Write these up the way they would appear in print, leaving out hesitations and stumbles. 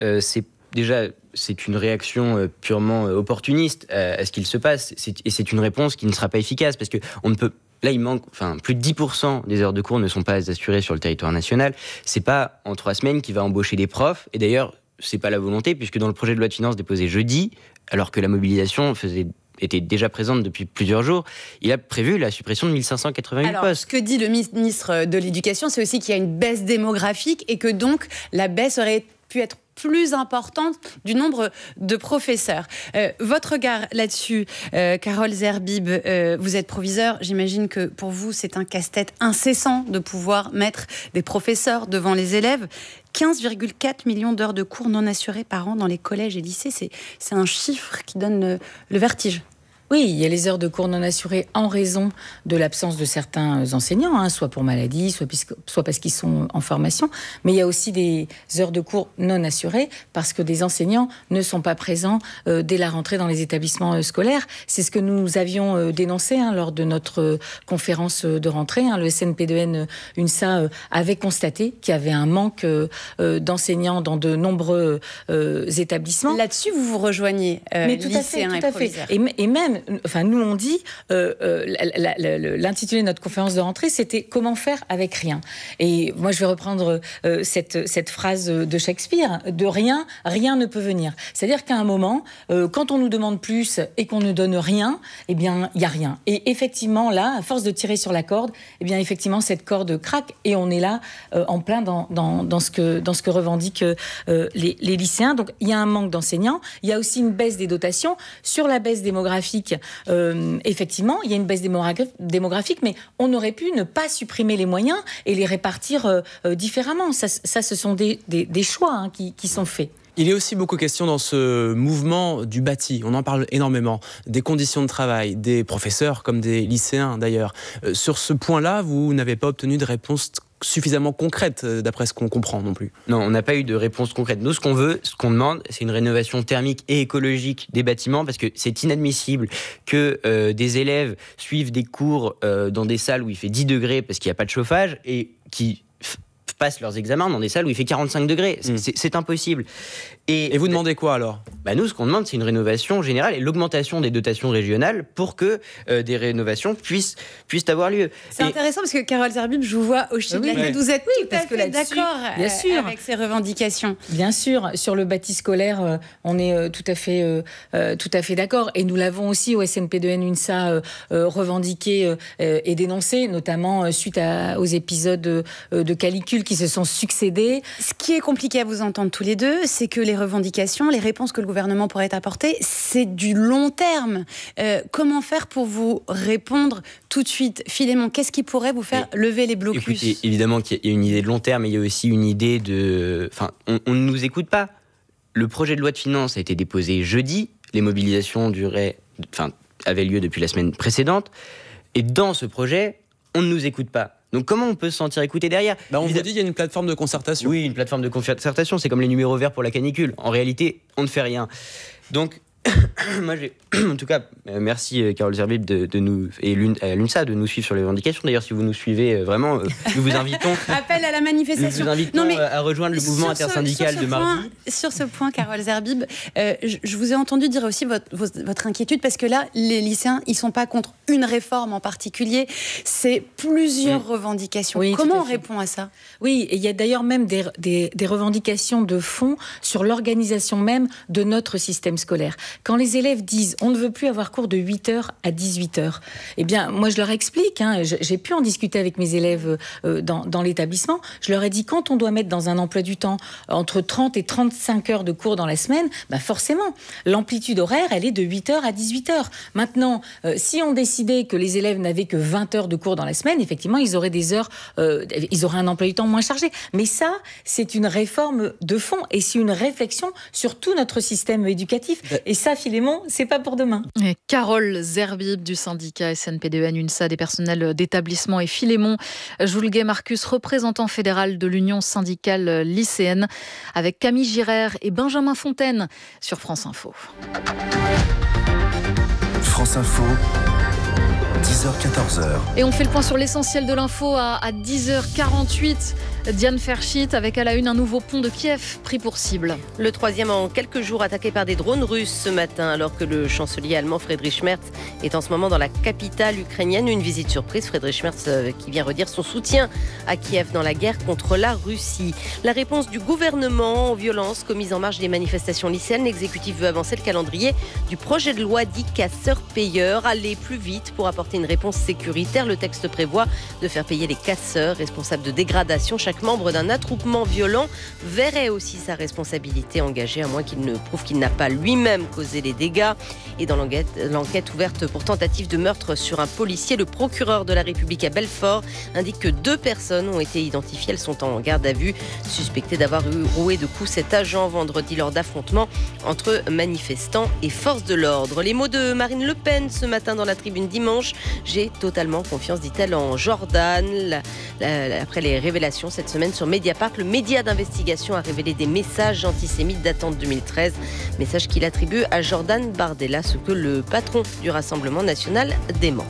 c'est une réaction purement opportuniste à ce qu'il se passe. Et c'est une réponse qui ne sera pas efficace parce qu'on ne peut... Là, il manque, plus de 10% des heures de cours ne sont pas assurées sur le territoire national. C'est pas en 3 semaines qu'il va embaucher des profs. Et d'ailleurs, c'est pas la volonté, puisque dans le projet de loi de finances déposé jeudi, alors que la mobilisation était déjà présente depuis plusieurs jours, il a prévu la suppression de 1588 postes. Ce que dit le ministre de l'Éducation, c'est aussi qu'il y a une baisse démographique et que donc la baisse aurait pu être plus importante du nombre de professeurs. Votre regard là-dessus, Carole Zerbib, vous êtes proviseur, j'imagine que pour vous c'est un casse-tête incessant de pouvoir mettre des professeurs devant les élèves. 15,4 millions d'heures de cours non assurées par an dans les collèges et lycées, c'est un chiffre qui donne le vertige. Oui, il y a les heures de cours non assurées en raison de l'absence de certains enseignants, soit pour maladie, soit parce qu'ils sont en formation. Mais il y a aussi des heures de cours non assurées parce que des enseignants ne sont pas présents dès la rentrée dans les établissements scolaires. C'est ce que nous avions dénoncé lors de notre conférence de rentrée. Le SNP2N UNSA avait constaté qu'il y avait un manque d'enseignants dans de nombreux établissements. Là-dessus, vous vous rejoignez, lycéens et proviseurs. Et même, nous on dit, l'intitulé de notre conférence de rentrée, c'était « Comment faire avec rien ?» Et moi, je vais reprendre cette phrase de Shakespeare, « De rien, rien ne peut venir ». C'est-à-dire qu'à un moment, quand on nous demande plus et qu'on ne donne rien, eh bien, il n'y a rien. Et effectivement, là, à force de tirer sur la corde, eh bien, effectivement, cette corde craque et on est là en plein dans ce que revendiquent les lycéens. Donc, il y a un manque d'enseignants. Il y a aussi une baisse des dotations. Sur la baisse démographique, effectivement, il y a une baisse démographique, mais on aurait pu ne pas supprimer les moyens et les répartir différemment. Ça, ce sont des choix qui sont faits. Il y a aussi beaucoup de questions dans ce mouvement du bâti. On en parle énormément. Des conditions de travail, des professeurs comme des lycéens d'ailleurs. Sur ce point-là, vous n'avez pas obtenu de réponse suffisamment concrète, d'après ce qu'on comprend non plus. Non, on n'a pas eu de réponse concrète. Nous, ce qu'on demande, c'est une rénovation thermique et écologique des bâtiments, parce que c'est inadmissible que des élèves suivent des cours dans des salles où il fait 10 degrés parce qu'il n'y a pas de chauffage, et qui passent leurs examens dans des salles où il fait 45 degrés. C'est impossible. Et vous demandez quoi alors ? Nous, ce qu'on demande, c'est une rénovation générale et l'augmentation des dotations régionales pour que des rénovations puissent avoir lieu. C'est intéressant parce que Carole Zerbib, je vous vois hocher de la tête. Vous êtes tout à fait d'accord avec ces revendications. Bien sûr, sur le bâti scolaire, on est tout à fait d'accord. Et nous l'avons aussi au SNP2N UNSA revendiqué et dénoncé, notamment suite aux épisodes de calicule qui se sont succédés. Ce qui est compliqué à vous entendre tous les deux, c'est que les revendications, les réponses que le gouvernement pourrait apporter, c'est du long terme. Comment faire pour vous répondre tout de suite ? Philémon, qu'est-ce qui pourrait vous faire lever les blocus ? Écoutez, évidemment qu'il y a une idée de long terme, mais il y a aussi une idée de... on ne nous écoute pas. Le projet de loi de finances a été déposé jeudi. Les mobilisations avaient lieu depuis la semaine précédente. Et dans ce projet, on ne nous écoute pas. Donc comment on peut se sentir écouté derrière ? On vous dit qu'il y a une plateforme de concertation. Oui, une plateforme de concertation, c'est comme les numéros verts pour la canicule. En réalité, on ne fait rien. Donc, moi, en tout cas, merci Carole Zerbib et à l'UNSA de nous suivre sur les revendications. D'ailleurs, si vous nous suivez vraiment, nous vous invitons. Appel à la manifestation. Nous vous invitons à rejoindre le mouvement intersyndical de mardi. Sur ce point, Carole Zerbib, je vous ai entendu dire aussi votre inquiétude, parce que là, les lycéens, ils ne sont pas contre une réforme en particulier, c'est plusieurs revendications. Oui, comment on répond à ça ? Oui, et il y a d'ailleurs même des revendications de fond sur l'organisation même de notre système scolaire. Quand les élèves disent « on ne veut plus avoir cours de 8h à 18h », eh bien, moi je leur explique, j'ai pu en discuter avec mes élèves dans l'établissement, je leur ai dit, quand on doit mettre dans un emploi du temps entre 30 et 35 heures de cours dans la semaine, forcément, l'amplitude horaire, elle est de 8h à 18h. Maintenant, si on décidait que les élèves n'avaient que 20 heures de cours dans la semaine, effectivement, ils auraient des heures, ils auraient un emploi du temps moins chargé. Mais ça, c'est une réforme de fond et c'est une réflexion sur tout notre système éducatif. Et ça, Philémon, c'est pas pour demain. Et Carole Zerbib du syndicat SNP2N UNSA des personnels d'établissement et Philémon Joulguet-Marcus, représentant fédéral de l'Union syndicale lycéenne, avec Camille Girard et Benjamin Fontaine sur France Info. France Info, 10h-14h. Et on fait le point sur l'essentiel de l'info à 10h48. Diane Ferchit avec à la une un nouveau pont de Kiev pris pour cible. Le troisième en quelques jours attaqué par des drones russes ce matin, alors que le chancelier allemand Friedrich Merz est en ce moment dans la capitale ukrainienne. Une visite surprise, Friedrich Merz qui vient redire son soutien à Kiev dans la guerre contre la Russie. La réponse du gouvernement aux violences commises en marge des manifestations lycéennes. L'exécutif veut avancer le calendrier du projet de loi dit casseurs-payeurs. Aller plus vite pour apporter une réponse sécuritaire. Le texte prévoit de faire payer les casseurs responsables de dégradation. Chaque membre d'un attroupement violent verrait aussi sa responsabilité engagée, à moins qu'il ne prouve qu'il n'a pas lui-même causé les dégâts. Et dans l'enquête ouverte pour tentative de meurtre sur un policier, le procureur de la République à Belfort indique que 2 personnes ont été identifiées. Elles sont en garde à vue, suspectées d'avoir roué de coups cet agent vendredi lors d'affrontements entre manifestants et forces de l'ordre. Les mots de Marine Le Pen ce matin dans la Tribune dimanche. J'ai totalement confiance, dit-elle, en Jordan. Après les révélations cette semaine sur Mediapart, le média d'investigation a révélé des messages antisémites datant de 2013. Messages qu'il attribue à Jordan Bardella, ce que le patron du Rassemblement national dément.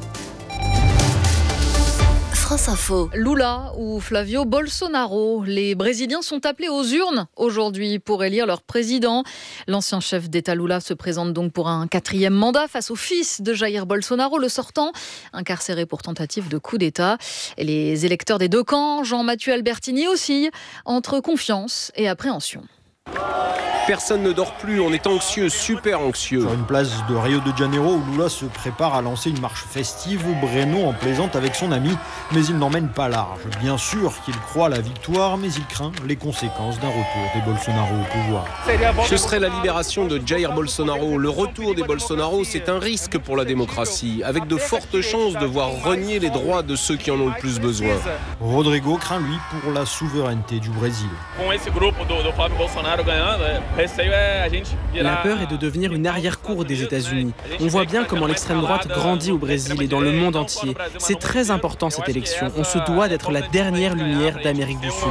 France Info. Lula ou Flavio Bolsonaro, les Brésiliens sont appelés aux urnes aujourd'hui pour élire leur président. L'ancien chef d'État Lula se présente donc pour un 4e mandat face au fils de Jair Bolsonaro, le sortant, incarcéré pour tentative de coup d'État. Et les électeurs des 2 camps, Jean-Mathieu Albertini oscillent entre confiance et appréhension. Personne ne dort plus, on est anxieux, super anxieux. Sur une place de Rio de Janeiro où Lula se prépare à lancer une marche festive, Breno en plaisante avec son ami, mais il n'emmène pas large. Bien sûr qu'il croit à la victoire, mais il craint les conséquences d'un retour des Bolsonaro au pouvoir. Ce serait la libération de Jair Bolsonaro. Le retour des Bolsonaro, c'est un risque pour la démocratie, avec de fortes chances de voir renier les droits de ceux qui en ont le plus besoin. Rodrigo craint, lui, pour la souveraineté du Brésil. La peur est de devenir une arrière-cour des États-Unis. On voit bien comment l'extrême droite grandit au Brésil et dans le monde entier. C'est très important cette élection. On se doit d'être la dernière lumière d'Amérique du Sud.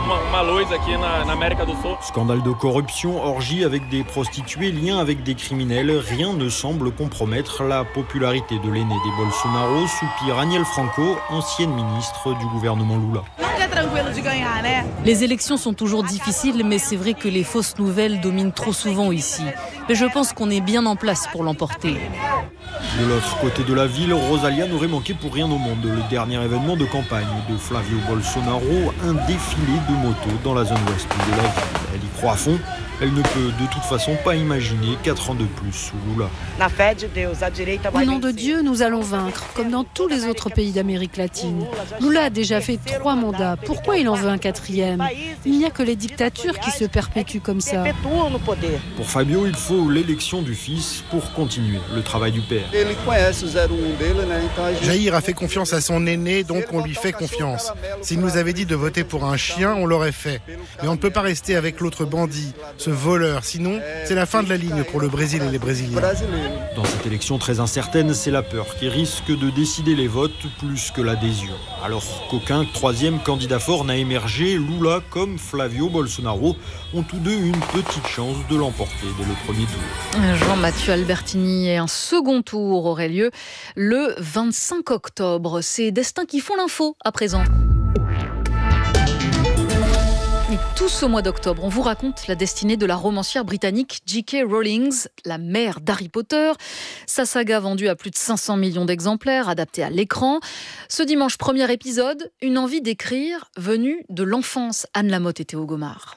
Scandale de corruption, orgie avec des prostituées, lien avec des criminels, rien ne semble compromettre la popularité de l'aîné des Bolsonaro, soupire Aniel Franco, ancienne ministre du gouvernement Lula. Les élections sont toujours difficiles, mais c'est vrai que les fausses nouvelles dominent trop souvent ici. Mais je pense qu'on est bien en place pour l'emporter. De l'autre côté de la ville, Rosalia n'aurait manqué pour rien au monde le dernier événement de campagne de Flavio Bolsonaro, un défilé de motos dans la zone ouest de la ville. Elle y croit à fond. Elle ne peut de toute façon pas imaginer 4 ans de plus sous Lula. Au nom de Dieu, nous allons vaincre, comme dans tous les autres pays d'Amérique latine. Lula a déjà fait 3 mandats. Pourquoi il en veut un 4e ? Il n'y a que les dictatures qui se perpétuent comme ça. Pour Fabio, il faut l'élection du fils pour continuer le travail du père. Jair a fait confiance à son aîné, donc on lui fait confiance. S'il nous avait dit de voter pour un chien, on l'aurait fait. Mais on ne peut pas rester avec l'autre bandit, ce voleur. Sinon, c'est la fin de la ligne pour le Brésil et les Brésiliens. Dans cette élection très incertaine, c'est la peur qui risque de décider les votes plus que l'adhésion. Alors qu'aucun 3e candidat fort n'a émergé, Lula comme Flavio Bolsonaro ont tous deux une petite chance de l'emporter dès le premier tour. Jean-Mathieu Albertini et un second tour aurait lieu le 25 octobre. C'est Destin qui font l'info à présent. Et tout ce mois d'octobre, on vous raconte la destinée de la romancière britannique J.K. Rowling, la mère d'Harry Potter. Sa saga vendue à plus de 500 millions d'exemplaires, adaptée à l'écran. Ce dimanche, premier épisode, une envie d'écrire venue de l'enfance. Anne Lamotte et Théo Gomard.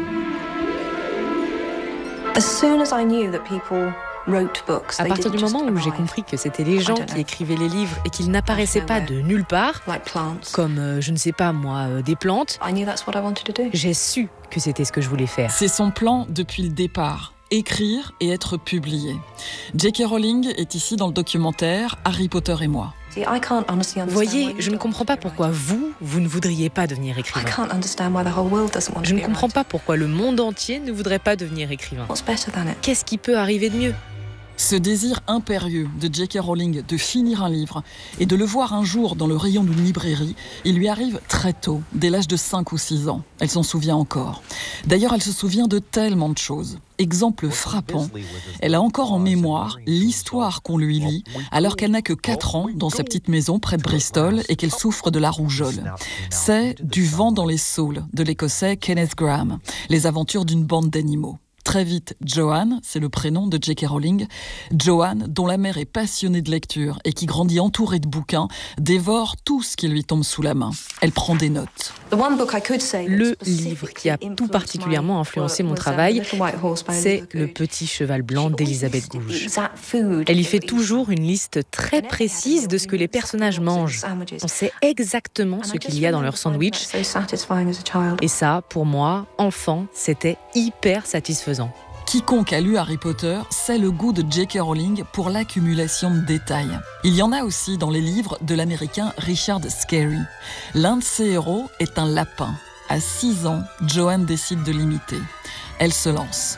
À partir du moment où j'ai compris que c'était les gens qui écrivaient les livres et qu'ils n'apparaissaient pas de nulle part, comme, je ne sais pas moi, des plantes, j'ai su que c'était ce que je voulais faire. C'est son plan depuis le départ. Écrire et être publié. J.K. Rowling est ici dans le documentaire Harry Potter et moi. Voyez, je ne comprends pas pourquoi vous ne voudriez pas devenir écrivain. Je ne comprends pas pourquoi le monde entier ne voudrait pas devenir écrivain. Qu'est-ce qui peut arriver de mieux ? Ce désir impérieux de J.K. Rowling de finir un livre et de le voir un jour dans le rayon d'une librairie, il lui arrive très tôt, dès l'âge de 5 ou 6 ans. Elle s'en souvient encore. D'ailleurs, elle se souvient de tellement de choses. Exemple frappant, elle a encore en mémoire l'histoire qu'on lui lit alors qu'elle n'a que 4 ans dans sa petite maison près de Bristol et qu'elle souffre de la rougeole. C'est Du vent dans les saules de l'Écossais Kenneth Graham, les aventures d'une bande d'animaux. Très vite, Joanne, c'est le prénom de J.K. Rowling, Joanne, dont la mère est passionnée de lecture et qui grandit entourée de bouquins, dévore tout ce qui lui tombe sous la main. Elle prend des notes. Le livre qui a tout particulièrement influencé mon travail, c'est Le Petit Cheval Blanc d'Elisabeth Gouge. Elle y fait toujours une liste très précise de ce que les personnages mangent. On sait exactement ce qu'il y a dans leur sandwich. Et ça, pour moi, enfant, c'était hyper satisfaisant. Quiconque a lu Harry Potter sait le goût de J.K. Rowling pour l'accumulation de détails. Il y en a aussi dans les livres de l'américain Richard Scarry. L'un de ses héros est un lapin. À 6 ans, Joanne décide de l'imiter. Elle se lance.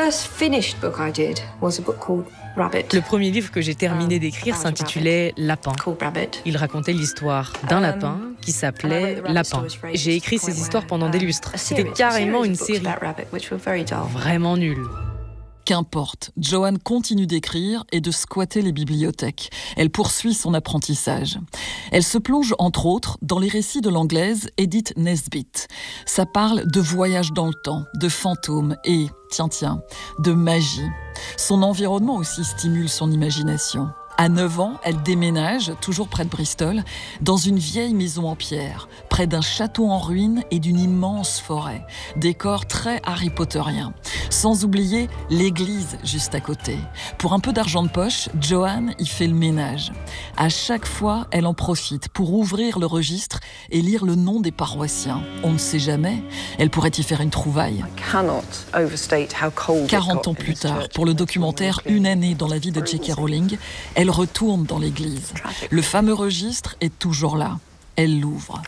Le premier livre que j'ai terminé d'écrire s'intitulait Lapin. Il racontait l'histoire d'un lapin qui s'appelait Lapin. J'ai écrit ces histoires pendant des lustres. C'était carrément une série. Vraiment nulle. Qu'importe, Joanne continue d'écrire et de squatter les bibliothèques. Elle poursuit son apprentissage. Elle se plonge entre autres dans les récits de l'anglaise Edith Nesbit. Ça parle de voyage dans le temps, de fantômes et, tiens, de magie. Son environnement aussi stimule son imagination. À 9 ans, elle déménage, toujours près de Bristol, dans une vieille maison en pierre, près d'un château en ruine et d'une immense forêt. Décor très Harry Potterien. Sans oublier l'église juste à côté. Pour un peu d'argent de poche, Joanne y fait le ménage. À chaque fois, elle en profite pour ouvrir le registre et lire le nom des paroissiens. On ne sait jamais, elle pourrait y faire une trouvaille. 40 ans plus tard, pour le documentaire Une année dans la vie de J.K. Rowling, elle retourne dans l'église. Le fameux registre est toujours là. Elle l'ouvre.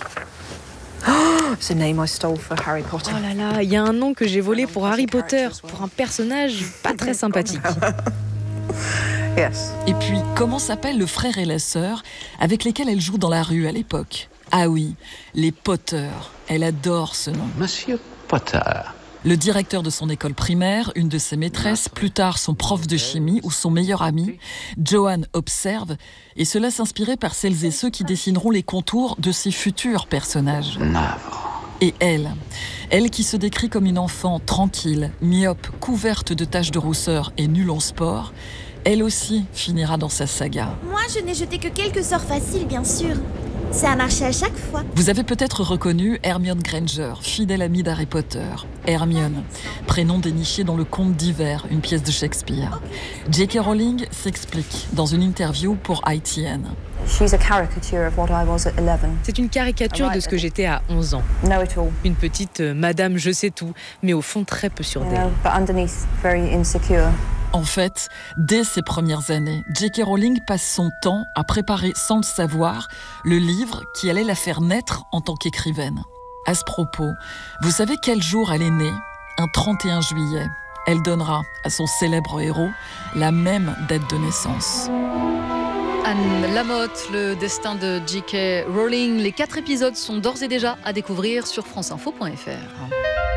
Oh là là, il y a un nom que j'ai volé pour Harry Potter, pour un personnage pas très sympathique. Et puis, comment s'appellent le frère et la sœur avec lesquels elle joue dans la rue à l'époque? Ah oui, les Potter. Elle adore ce nom. Monsieur Potter. Le directeur de son école primaire, une de ses maîtresses, plus tard son prof de chimie ou son meilleur ami, Joanne observe et se laisse inspirer par celles et ceux qui dessineront les contours de ses futurs personnages. Et elle qui se décrit comme une enfant tranquille, myope, couverte de taches de rousseur et nulle en sport, elle aussi finira dans sa saga. Moi, je n'ai jeté que quelques sorts faciles, bien sûr. Ça a marché à chaque fois. Vous avez peut-être reconnu Hermione Granger, fidèle amie d'Harry Potter. Hermione, prénom déniché dans Le Conte d'hiver, une pièce de Shakespeare. J.K. Rowling s'explique dans une interview pour ITN. C'est une caricature de ce que j'étais à 11 ans. Une petite madame je sais tout, mais au fond très peu sûre d'elle. En fait, dès ses premières années, J.K. Rowling passe son temps à préparer sans le savoir le livre qui allait la faire naître en tant qu'écrivaine. À ce propos, vous savez quel jour elle est née? Un 31 juillet. Elle donnera à son célèbre héros la même date de naissance. Anne Lamotte, le destin de J.K. Rowling. Les 4 épisodes sont d'ores et déjà à découvrir sur franceinfo.fr.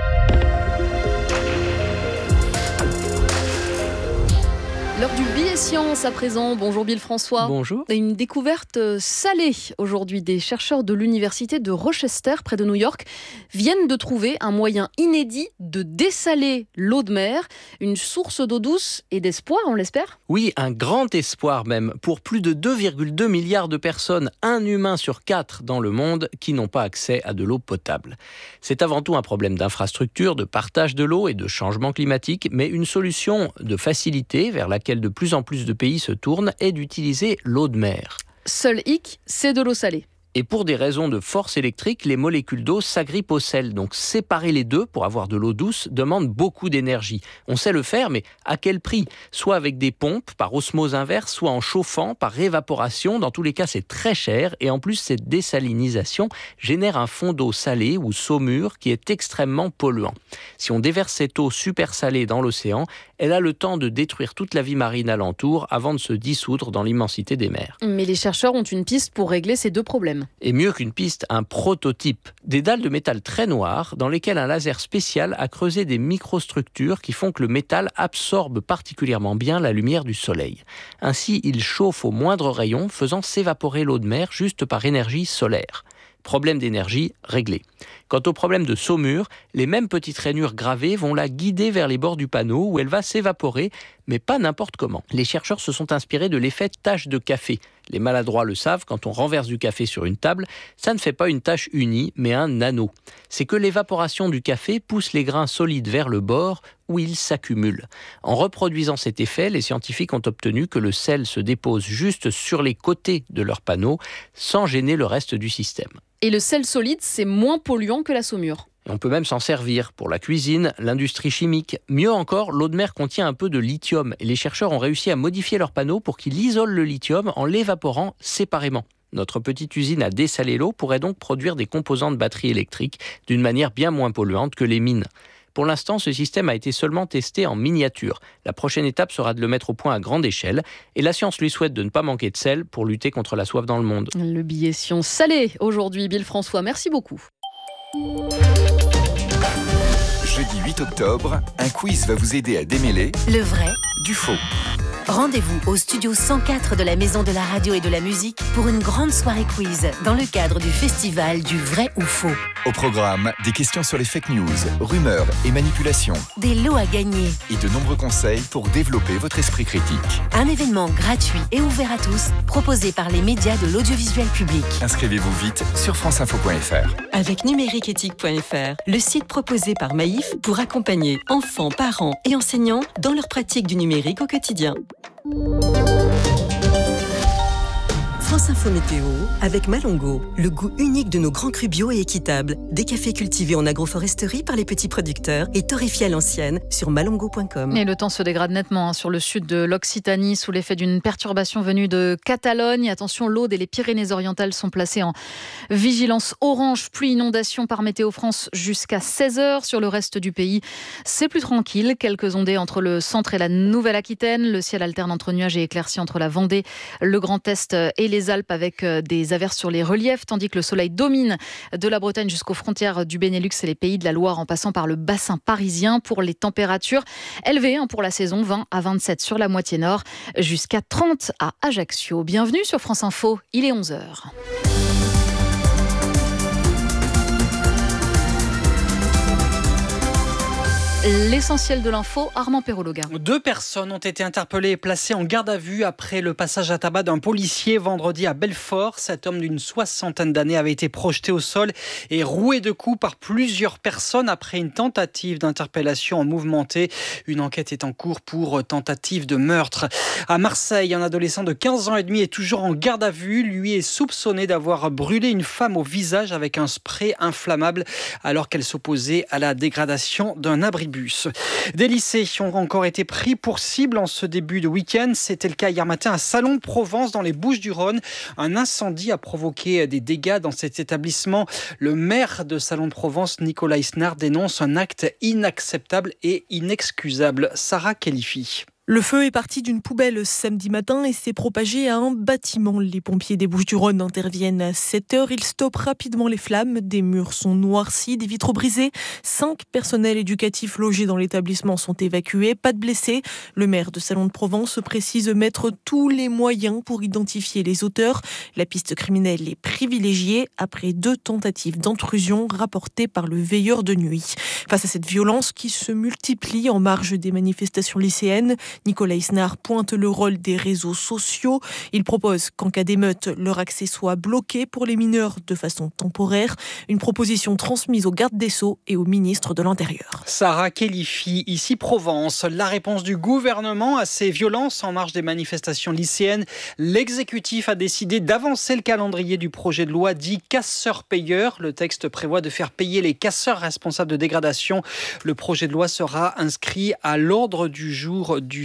L'heure du billet science à présent. Bonjour Bill François. Bonjour. Une découverte salée aujourd'hui. Des chercheurs de l'université de Rochester, près de New York, viennent de trouver un moyen inédit de dessaler l'eau de mer. Une source d'eau douce et d'espoir, on l'espère? Oui, un grand espoir même pour plus de 2,2 milliards de personnes, 1 humain sur 4 dans le monde, qui n'ont pas accès à de l'eau potable. C'est avant tout un problème d'infrastructure, de partage de l'eau et de changement climatique, mais une solution de facilité vers laquelle de plus en plus de pays se tournent est d'utiliser l'eau de mer. Seul hic, c'est de l'eau salée. Et pour des raisons de force électrique, les molécules d'eau s'agrippent au sel. Donc séparer les deux pour avoir de l'eau douce demande beaucoup d'énergie. On sait le faire, mais à quel prix? Soit avec des pompes, par osmose inverse, soit en chauffant, par évaporation. Dans tous les cas, c'est très cher. Et en plus, cette désalinisation génère un fond d'eau salée ou saumure qui est extrêmement polluant. Si on déverse cette eau super salée dans l'océan, Elle a le temps de détruire toute la vie marine alentour avant de se dissoudre dans l'immensité des mers. Mais les chercheurs ont une piste pour régler ces deux problèmes. Et mieux qu'une piste, un prototype. Des dalles de métal très noires dans lesquelles un laser spécial a creusé des microstructures qui font que le métal absorbe particulièrement bien la lumière du soleil. Ainsi, il chauffe au moindre rayon, faisant s'évaporer l'eau de mer juste par énergie solaire. Problème d'énergie réglé. Quant au problème de saumure, les mêmes petites rainures gravées vont la guider vers les bords du panneau où elle va s'évaporer, mais pas n'importe comment. Les chercheurs se sont inspirés de l'effet tache de café. Les maladroits le savent, quand on renverse du café sur une table, ça ne fait pas une tache unie, mais un anneau. C'est que l'évaporation du café pousse les grains solides vers le bord où ils s'accumulent. En reproduisant cet effet, les scientifiques ont obtenu que le sel se dépose juste sur les côtés de leur panneau, sans gêner le reste du système. Et le sel solide, c'est moins polluant que la saumure. On peut même s'en servir pour la cuisine, l'industrie chimique. Mieux encore, l'eau de mer contient un peu de lithium et les chercheurs ont réussi à modifier leur panneau pour qu'il isole le lithium en l'évaporant séparément. Notre petite usine à dessaler l'eau pourrait donc produire des composants de batteries électriques d'une manière bien moins polluante que les mines. Pour l'instant, ce système a été seulement testé en miniature. La prochaine étape sera de le mettre au point à grande échelle. Et la science lui souhaite de ne pas manquer de sel pour lutter contre la soif dans le monde. Le billet Sion salé aujourd'hui, Bill François. Merci beaucoup. Jeudi 8 octobre, un quiz va vous aider à démêler le vrai du faux. Rendez-vous au studio 104 de la Maison de la Radio et de la Musique pour une grande soirée quiz dans le cadre du festival du vrai ou faux. Au programme, des questions sur les fake news, rumeurs et manipulations. Des lots à gagner. Et de nombreux conseils pour développer votre esprit critique. Un événement gratuit et ouvert à tous, proposé par les médias de l'audiovisuel public. Inscrivez-vous vite sur franceinfo.fr. Avec numériqueéthique.fr, le site proposé par Maïf pour accompagner enfants, parents et enseignants dans leur pratique du numérique au quotidien. France Info Météo avec Malongo, le goût unique de nos grands crus bio et équitables. Des cafés cultivés en agroforesterie par les petits producteurs et torréfiés à l'ancienne sur malongo.com. Et le temps se dégrade nettement sur le sud de l'Occitanie sous l'effet d'une perturbation venue de Catalogne. Attention, l'Aude et les Pyrénées-Orientales sont placées en vigilance orange, pluie, inondation par Météo France jusqu'à 16h. Sur le reste du pays, c'est plus tranquille. Quelques ondées entre le centre et la Nouvelle-Aquitaine. Le ciel alterne entre nuages et éclaircies entre la Vendée, le Grand Est et les Alpes avec des averses sur les reliefs, tandis que le soleil domine de la Bretagne jusqu'aux frontières du Benelux et les Pays de la Loire en passant par le bassin parisien. Pour les températures élevées pour la saison, 20 à 27 sur la moitié nord, jusqu'à 30 à Ajaccio. Bienvenue sur France Info, il est 11h. L'essentiel de l'info, Armand Perrologa. 2 personnes ont été interpellées et placées en garde à vue après le passage à tabac d'un policier vendredi à Belfort. Cet homme d'une 60aine d'années avait été projeté au sol et roué de coups par plusieurs personnes après une tentative d'interpellation mouvementée. Une enquête est en cours pour tentative de meurtre. À Marseille, un adolescent de 15 ans et demi est toujours en garde à vue. Lui est soupçonné d'avoir brûlé une femme au visage avec un spray inflammable alors qu'elle s'opposait à la dégradation d'un abribus. Des lycées ont encore été pris pour cible en ce début de week-end. C'était le cas hier matin à Salon-de-Provence dans les Bouches-du-Rhône. Un incendie a provoqué des dégâts dans cet établissement. Le maire de Salon-de-Provence, Nicolas Isnard, dénonce un acte inacceptable et inexcusable. Sarah Khelifi. Le feu est parti d'une poubelle samedi matin et s'est propagé à un bâtiment. Les pompiers des Bouches-du-Rhône interviennent à 7h. Ils stoppent rapidement les flammes. Des murs sont noircis, des vitres brisées. 5 personnels éducatifs logés dans l'établissement sont évacués. Pas de blessés. Le maire de Salon-de-Provence précise mettre tous les moyens pour identifier les auteurs. La piste criminelle est privilégiée après 2 tentatives d'intrusion rapportées par le veilleur de nuit. Face à cette violence qui se multiplie en marge des manifestations lycéennes, Nicolas Isnard pointe le rôle des réseaux sociaux. Il propose qu'en cas d'émeute, leur accès soit bloqué pour les mineurs de façon temporaire. Une proposition transmise au garde des Sceaux et au ministre de l'Intérieur. Sarah Khelifi, ici Provence. La réponse du gouvernement à ces violences en marge des manifestations lycéennes. L'exécutif a décidé d'avancer le calendrier du projet de loi dit casseurs-payeurs. Le texte prévoit de faire payer les casseurs responsables de dégradation. Le projet de loi sera inscrit à l'ordre du jour du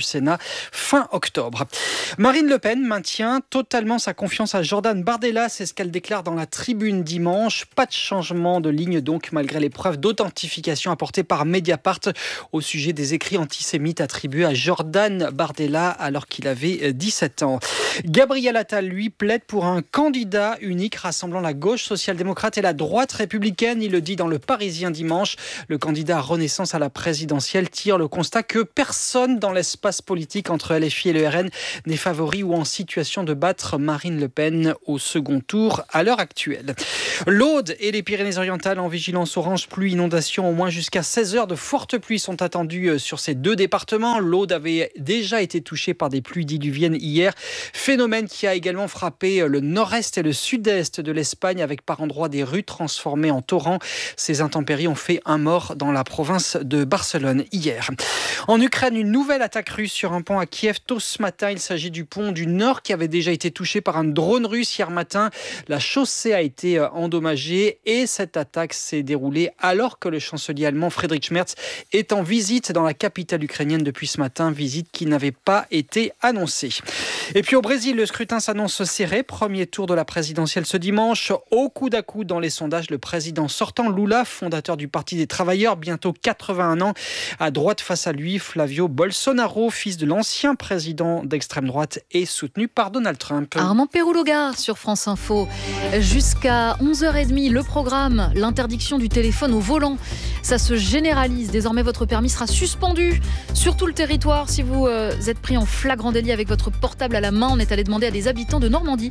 Sénat fin octobre. Marine Le Pen maintient totalement sa confiance à Jordan Bardella, c'est ce qu'elle déclare dans la Tribune dimanche. Pas de changement de ligne donc malgré les preuves d'authentification apportées par Mediapart au sujet des écrits antisémites attribués à Jordan Bardella alors qu'il avait 17 ans. Gabriel Attal, lui, plaide pour un candidat unique rassemblant la gauche social-démocrate et la droite républicaine. Il le dit dans Le Parisien dimanche. Le candidat Renaissance à la présidentielle tire le constat que personne dans l'espace politique entre LFI et le RN n'est favori ou en situation de battre Marine Le Pen au second tour à l'heure actuelle. L'Aude et les Pyrénées-Orientales en vigilance orange pluie inondation. Au moins jusqu'à 16 heures de fortes pluies sont attendues sur ces deux départements. L'Aude avait déjà été touchée par des pluies diluviennes hier. Phénomène qui a également frappé le nord-est et le sud-est de l'Espagne avec par endroits des rues transformées en torrents. Ces intempéries ont fait un mort dans la province de Barcelone hier. En Ukraine, une nouvelle attaque russe sur un pont à Kiev tôt ce matin. Il s'agit du pont du Nord qui avait déjà été touché par un drone russe hier matin. La chaussée a été endommagée et cette attaque s'est déroulée alors que le chancelier allemand Friedrich Merz est en visite dans la capitale ukrainienne depuis ce matin, visite qui n'avait pas été annoncée. Et puis au Brésil, le scrutin s'annonce serré. Premier tour de la présidentielle ce dimanche. Au coude à coude dans les sondages, le président sortant Lula, fondateur du Parti des Travailleurs, bientôt 81 ans. À droite face à lui, Flavio Bolsonaro, fils de l'ancien président d'extrême droite et soutenu par Donald Trump. Armand Pérouloga sur France Info. Jusqu'à 11h30, le programme, l'interdiction du téléphone au volant. Ça se généralise. Désormais, votre permis sera suspendu sur tout le territoire. Si vous êtes pris en flagrant délit avec votre portable à la main, on est allé demander à des habitants de Normandie,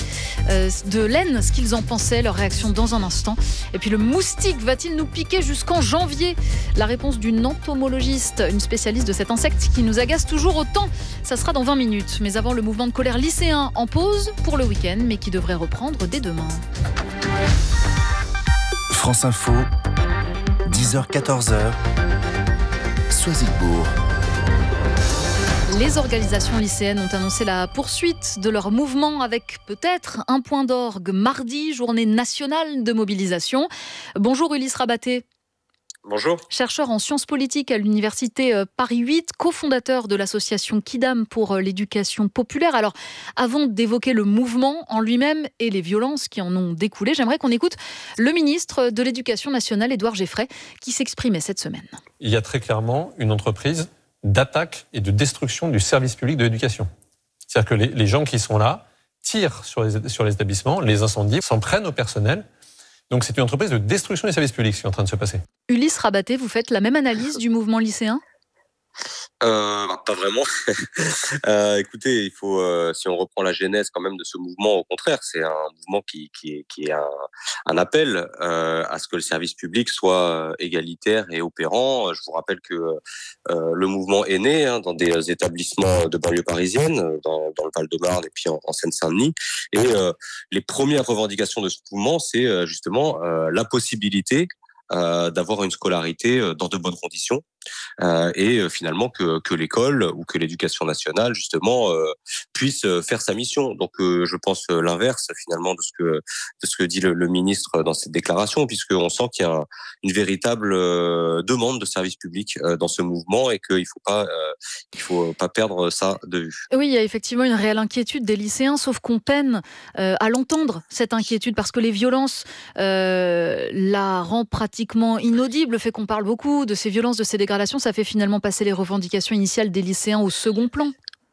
de l'Aisne, ce qu'ils en pensaient. Leur réaction dans un instant. Et puis le moustique va-t-il nous piquer jusqu'en janvier? La réponse d'une entomologiste, une spécialiste de cet insecte qui nous agace toujours autant. Ça sera dans 20 minutes. Mais avant, le mouvement de colère lycéen en pause pour le week-end, mais qui devrait reprendre dès demain. France Info, 10h-14h, Soisigbourg. Les organisations lycéennes ont annoncé la poursuite de leur mouvement avec peut-être un point d'orgue mardi, journée nationale de mobilisation. Bonjour Ulysse Rabaté. Bonjour. Chercheur en sciences politiques à l'université Paris 8, cofondateur de l'association Kidam pour l'éducation populaire. Alors, avant d'évoquer le mouvement en lui-même et les violences qui en ont découlé, j'aimerais qu'on écoute le ministre de l'Éducation nationale, Édouard Geffray, qui s'exprimait cette semaine. Il y a très clairement une entreprise d'attaque et de destruction du service public de l'éducation. C'est-à-dire que les gens qui sont là tirent sur les établissements, les incendient, s'en prennent au personnel. Donc c'est une entreprise de destruction des services publics, ce qui est en train de se passer. Ulysse Rabaté, vous faites la même analyse du mouvement lycéen ? Pas vraiment. Écoutez, il faut, si on reprend la genèse quand même de ce mouvement, au contraire, c'est un mouvement qui est un appel à ce que le service public soit égalitaire et opérant. Je vous rappelle que le mouvement est né dans des établissements de banlieue parisienne, dans le Val-de-Marne et puis en Seine-Saint-Denis. Et les premières revendications de ce mouvement, c'est justement la possibilité d'avoir une scolarité dans de bonnes conditions et finalement que l'école ou que l'éducation nationale justement puisse faire sa mission. Donc je pense l'inverse finalement de ce que dit le ministre dans cette déclaration, puisqu'on sent qu'il y a une véritable demande de service public dans ce mouvement et qu'il faut pas perdre ça de vue. Oui, il y a effectivement une réelle inquiétude des lycéens, sauf qu'on peine à l'entendre, cette inquiétude, parce que les violences la rend pratiquement inaudible. Le fait qu'on parle beaucoup de ces violences, de ces dégradations, ça fait finalement passer les revendications initiales des lycéens au second plan.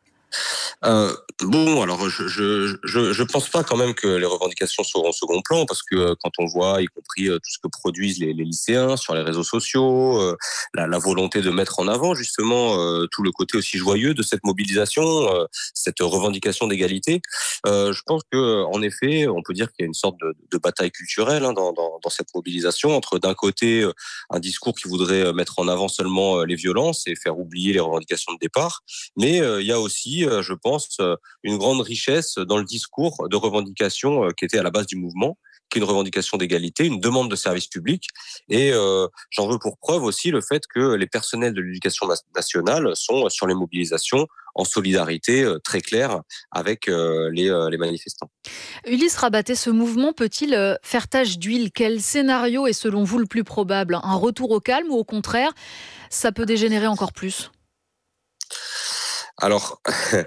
Bon, alors je pense pas quand même que les revendications seront au second plan, parce que quand on voit, y compris tout ce que produisent les lycéens sur les réseaux sociaux, la volonté de mettre en avant justement tout le côté aussi joyeux de cette mobilisation, cette revendication d'égalité, je pense que en effet, on peut dire qu'il y a une sorte de bataille culturelle dans cette mobilisation entre d'un côté un discours qui voudrait mettre en avant seulement les violences et faire oublier les revendications de départ, mais il y a aussi, je pense, une grande richesse dans le discours de revendication qui était à la base du mouvement, qui est une revendication d'égalité, une demande de service public. Et j'en veux pour preuve aussi le fait que les personnels de l'éducation nationale sont sur les mobilisations en solidarité très claire avec les manifestants. Ulysse Rabaté, ce mouvement peut-il faire tache d'huile ? Quel scénario est selon vous le plus probable ? Un retour au calme ou au contraire, ça peut dégénérer encore plus ? Alors,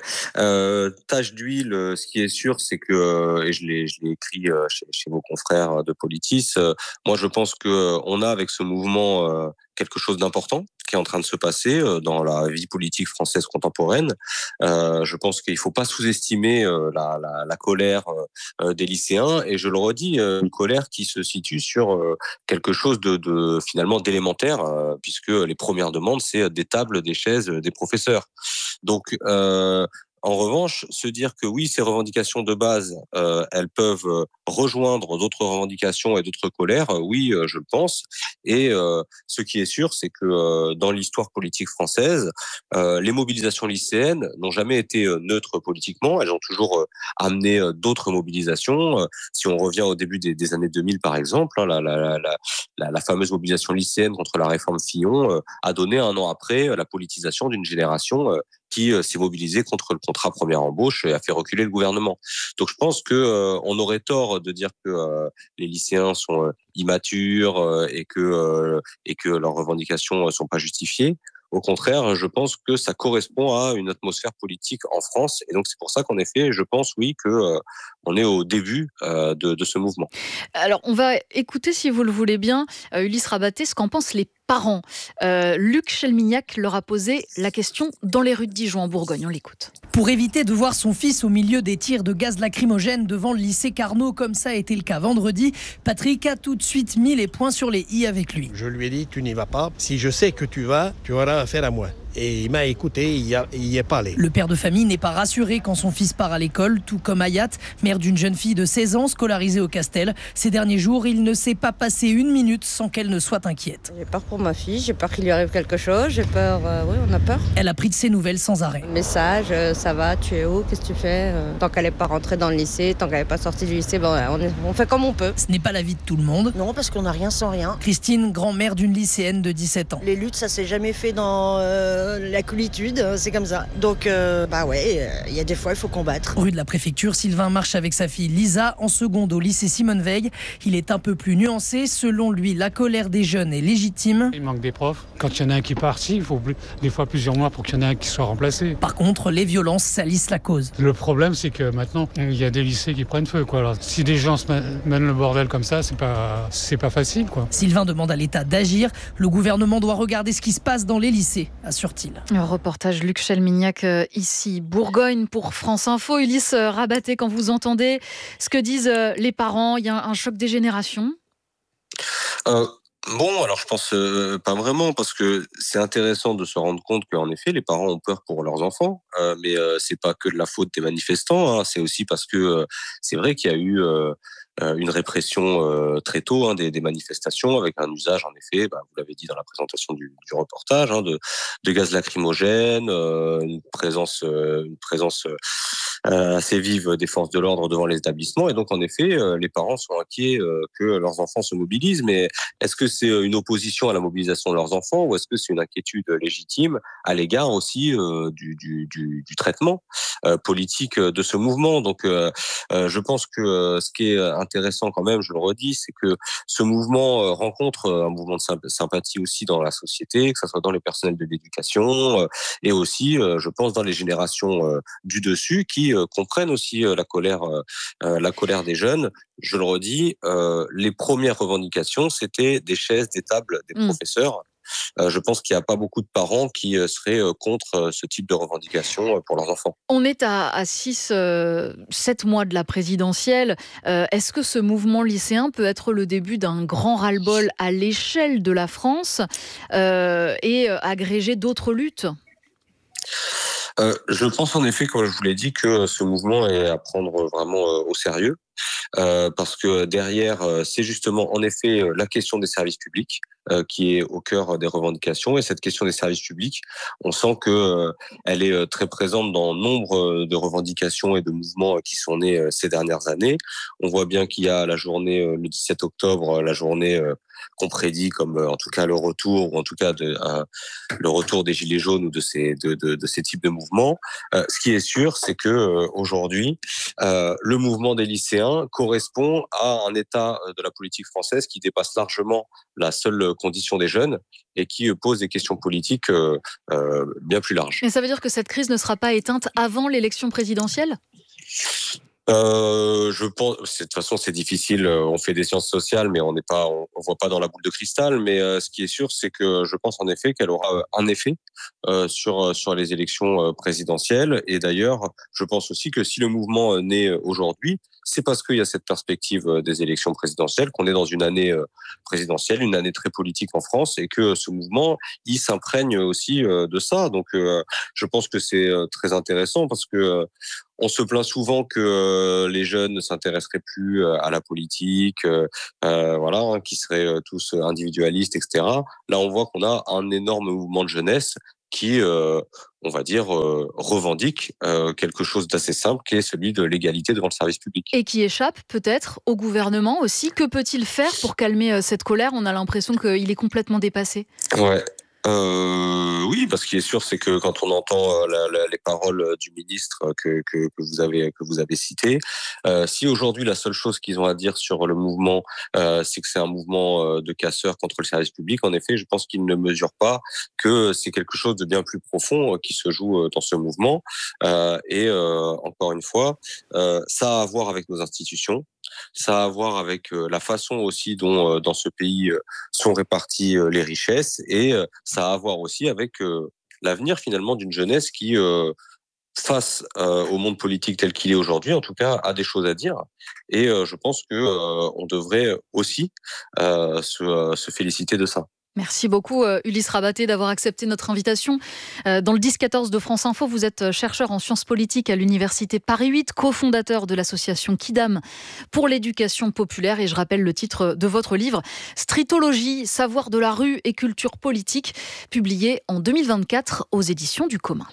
tache d'huile, ce qui est sûr, c'est que, et je l'ai écrit chez vos confrères de Politis, moi je pense qu'on a avec ce mouvement quelque chose d'important qui est en train de se passer dans la vie politique française contemporaine. Je pense qu'il ne faut pas sous-estimer la colère des lycéens, et je le redis, une colère qui se situe sur quelque chose de finalement d'élémentaire, puisque les premières demandes, c'est des tables, des chaises, des professeurs. Donc, en revanche, se dire que oui, ces revendications de base, elles peuvent rejoindre d'autres revendications et d'autres colères, oui, je le pense. Et ce qui est sûr, c'est que dans l'histoire politique française, les mobilisations lycéennes n'ont jamais été neutres politiquement. Elles ont toujours amené d'autres mobilisations. Si on revient au début des années 2000, par exemple, hein, la fameuse mobilisation lycéenne contre la réforme Fillon a donné un an après la politisation d'une génération qui s'est mobilisée contre le contrat première embauche et a fait reculer le gouvernement. Donc je pense que on aurait tort de dire que les lycéens sont immatures et que leurs revendications sont pas justifiées. Au contraire, je pense que ça correspond à une atmosphère politique en France, et donc c'est pour ça qu'en effet, je pense oui que on est au début de ce mouvement. Alors, on va écouter, si vous le voulez bien, Ulysse Rabaté, ce qu'en pensent les parents. Luc Chelmignac leur a posé la question dans les rues de Dijon, en Bourgogne. On l'écoute. Pour éviter de voir son fils au milieu des tirs de gaz lacrymogène devant le lycée Carnot, comme ça a été le cas vendredi, Patrick a tout de suite mis les points sur les i avec lui. Je lui ai dit, tu n'y vas pas. Si je sais que tu vas, tu auras affaire à moi. Et il m'a écouté, il y est pas allé. Le père de famille n'est pas rassuré quand son fils part à l'école, tout comme Hayat, mère d'une jeune fille de 16 ans scolarisée au Castel. Ces derniers jours, il ne s'est pas passé une minute sans qu'elle ne soit inquiète. J'ai peur pour ma fille, j'ai peur qu'il lui arrive quelque chose, j'ai peur, oui, on a peur. Elle a pris de ses nouvelles sans arrêt. Message, ça va, tu es où, qu'est-ce que tu fais? Tant qu'elle n'est pas rentrée dans le lycée, tant qu'elle n'est pas sortie du lycée, on fait comme on peut. Ce n'est pas l'avis de tout le monde. Non, parce qu'on n'a rien sans rien. Christine, grand-mère d'une lycéenne de 17 ans. Les luttes, ça s'est jamais fait dans la coolitude, c'est comme ça. Donc, il y a des fois, il faut combattre. Rue de la Préfecture, Sylvain marche avec sa fille Lisa en seconde au lycée Simone Veil. Il est un peu plus nuancé. Selon lui, la colère des jeunes est légitime. Il manque des profs. Quand il y en a un qui partit, il faut des fois plusieurs mois pour qu'il y en ait un qui soit remplacé. Par contre, les violences salissent la cause. Le problème, c'est que maintenant, il y a des lycées qui prennent feu, quoi. Alors, si des gens se mènent le bordel comme ça, c'est pas facile, quoi. Sylvain demande à l'État d'agir. Le gouvernement doit regarder ce qui se passe dans les lycées, assure-t-il. Reportage Luc Chelmignac, ici, Bourgogne, pour France Info. Ulysse Rabaté, quand vous entendez ce que disent les parents, il y a un choc des générations? Bon, alors je pense pas vraiment, parce que c'est intéressant de se rendre compte qu'en effet, les parents ont peur pour leurs enfants, mais c'est pas que de la faute des manifestants, hein, c'est aussi parce que c'est vrai qu'il y a eu une répression très tôt des manifestations, avec un usage, en effet, vous l'avez dit dans la présentation du reportage, de gaz lacrymogène, une présence assez vive des forces de l'ordre devant les établissements. Et donc, en effet, les parents sont inquiets que leurs enfants se mobilisent. Mais est-ce que c'est une opposition à la mobilisation de leurs enfants, ou est-ce que c'est une inquiétude légitime à l'égard aussi du traitement politique de ce mouvement? Donc, je pense que ce qui est intéressant quand même, je le redis, c'est que ce mouvement rencontre un mouvement de sympathie aussi dans la société, que ce soit dans les personnels de l'éducation et aussi, je pense, dans les générations du dessus qui comprennent aussi la colère des jeunes. Je le redis, les premières revendications, c'était des chaises, des tables, des professeurs. Je pense qu'il n'y a pas beaucoup de parents qui seraient contre ce type de revendications pour leurs enfants. On est à 7 mois de la présidentielle. Est-ce que ce mouvement lycéen peut être le début d'un grand ras-le-bol à l'échelle de la France et agréger d'autres luttes ? Je pense en effet, comme je vous l'ai dit, que ce mouvement est à prendre vraiment au sérieux, parce que derrière, c'est justement en effet la question des services publics qui est au cœur des revendications. Et cette question des services publics, on sent que elle est très présente dans nombre de revendications et de mouvements qui sont nés ces dernières années. On voit bien qu'il y a la journée le 17 octobre, la journée qu'on prédit comme en tout cas le retour, ou en tout cas le retour des Gilets jaunes ou de ces types de mouvements. Ce qui est sûr, c'est que aujourd'hui, le mouvement des lycéens correspond à un état de la politique française qui dépasse largement la seule condition des jeunes et qui pose des questions politiques bien plus larges. Mais ça veut dire que cette crise ne sera pas éteinte avant l'élection présidentielle ? Je pense, de toute façon, c'est difficile. On fait des sciences sociales, mais on voit pas dans la boule de cristal. Mais ce qui est sûr, c'est que je pense en effet qu'elle aura un effet sur les élections présidentielles. Et d'ailleurs, je pense aussi que si le mouvement naît aujourd'hui, c'est parce qu'il y a cette perspective des élections présidentielles, qu'on est dans une année présidentielle, une année très politique en France, et que ce mouvement, il s'imprègne aussi de ça. Donc, je pense que c'est très intéressant parce que on se plaint souvent que les jeunes ne s'intéresseraient plus à la politique, qui seraient tous individualistes, etc. Là, on voit qu'on a un énorme mouvement de jeunesse qui, on va dire, revendique quelque chose d'assez simple, qui est celui de l'égalité devant le service public. Et qui échappe peut-être au gouvernement aussi. Que peut-il faire pour calmer cette colère ? On a l'impression qu'il est complètement dépassé. Ouais. Oui, parce qu'il est sûr, c'est que quand on entend les paroles du ministre que vous avez cité, si aujourd'hui la seule chose qu'ils ont à dire sur le mouvement, c'est que c'est un mouvement de casseurs contre le service public, en effet, je pense qu'ils ne mesurent pas que c'est quelque chose de bien plus profond qui se joue dans ce mouvement. Et encore une fois, ça a à voir avec nos institutions. Ça a à voir avec la façon aussi dont dans ce pays sont réparties les richesses, et ça a à voir aussi avec l'avenir finalement d'une jeunesse qui, face au monde politique tel qu'il est aujourd'hui, en tout cas, a des choses à dire. Et je pense que on devrait aussi se féliciter de ça. Merci beaucoup Ulysse Rabaté d'avoir accepté notre invitation. Dans le 10-14 de France Info, vous êtes chercheur en sciences politiques à l'Université Paris 8, cofondateur de l'association Kidam pour l'éducation populaire. Et je rappelle le titre de votre livre, Streetologie, savoir de la rue et culture politique, publié en 2024 aux éditions du Commun.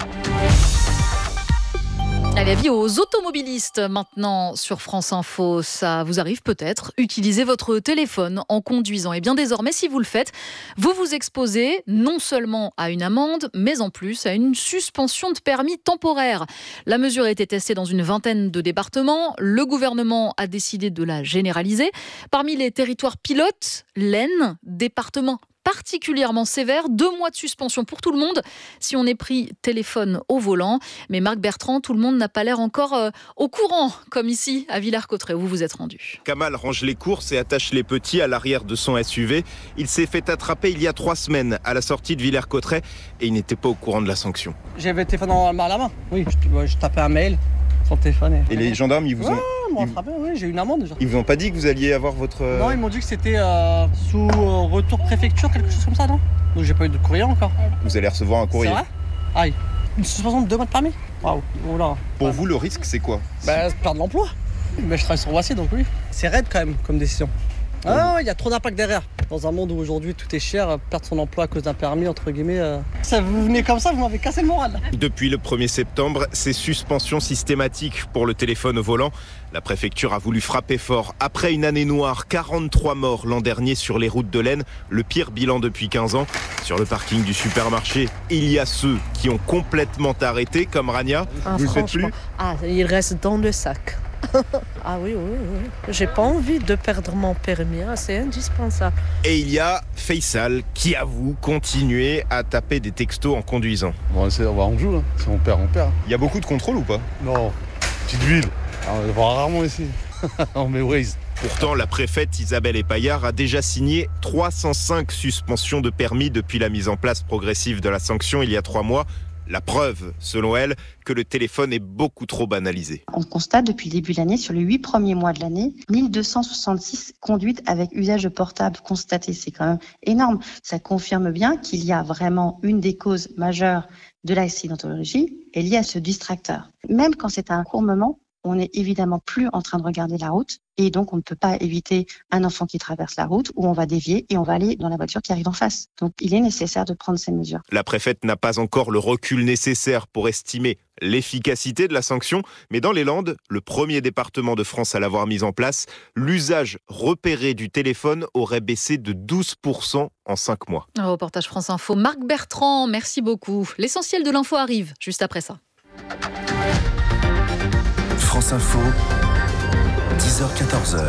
Allez, avis aux automobilistes maintenant sur France Info. Ça vous arrive peut-être. Utilisez votre téléphone en conduisant. Et bien désormais, si vous le faites, vous vous exposez non seulement à une amende, mais en plus à une suspension de permis temporaire. La mesure a été testée dans une vingtaine de départements. Le gouvernement a décidé de la généraliser. Parmi les territoires pilotes, l'Aisne, département particulièrement sévère, 2 mois de suspension pour tout le monde si on est pris téléphone au volant. Mais Marc Bertrand, tout le monde n'a pas l'air encore au courant, comme ici à Villers-Cotterêts où vous vous êtes rendu. Kamal range les courses et attache les petits à l'arrière de son SUV. Il s'est fait attraper il y a 3 semaines à la sortie de Villers-Cotterêts et il n'était pas au courant de la sanction. J'avais le téléphone à la main. Oui, je tapais un mail sur le téléphone. Et les gendarmes, ils vous ont... Oui, j'ai eu une amende déjà. Ils vous ont pas dit que vous alliez avoir votre... Non, ils m'ont dit que c'était sous retour préfecture, quelque chose comme ça, non ? Donc j'ai pas eu de courrier encore. Vous allez recevoir un courrier. C'est vrai ? Une suspension de 2 mois de permis ? Waouh, voilà. Pour vous, le risque, c'est quoi ? Perdre l'emploi. Mais je travaille sur Voici, donc oui. C'est raide quand même comme décision. Il y a trop d'impact derrière. Dans un monde où aujourd'hui tout est cher, perdre son emploi à cause d'un permis, entre guillemets... Ça, vous venez comme ça, vous m'avez cassé le moral. Depuis le 1er septembre, c'est suspension systématique pour le téléphone au volant. La préfecture a voulu frapper fort. Après une année noire, 43 morts l'an dernier sur les routes de l'Aisne, le pire bilan depuis 15 ans. Sur le parking du supermarché, il y a ceux qui ont complètement arrêté, comme Rania. Vous ne faites plus ? Il reste dans le sac. Oui. J'ai pas envie de perdre mon permis, c'est indispensable. Et il y a Faisal qui avoue continuer à taper des textos en conduisant. On joue, hein. Si on perd, on perd. Il y a beaucoup de contrôles ou pas ? Non, petite ville. On le voit rarement ici. On met Waze. Pourtant, la préfète Isabelle Epaillard a déjà signé 305 suspensions de permis depuis la mise en place progressive de la sanction il y a 3 mois. La preuve, selon elle, que le téléphone est beaucoup trop banalisé. On constate depuis le début de l'année, sur les 8 premiers mois de l'année, 1266 conduites avec usage de portable constatées. C'est quand même énorme. Ça confirme bien qu'il y a vraiment une des causes majeures de l'accidentologie est liée à ce distracteur. Même quand c'est un court moment, on n'est évidemment plus en train de regarder la route et donc on ne peut pas éviter un enfant qui traverse la route où on va dévier et on va aller dans la voiture qui arrive en face. Donc il est nécessaire de prendre ces mesures. La préfète n'a pas encore le recul nécessaire pour estimer l'efficacité de la sanction. Mais dans les Landes, le premier département de France à l'avoir mise en place, l'usage repéré du téléphone aurait baissé de 12% en 5 mois. Un reportage France Info. Marc Bertrand, merci beaucoup. L'essentiel de l'info arrive juste après ça. France Info, 10h-14h.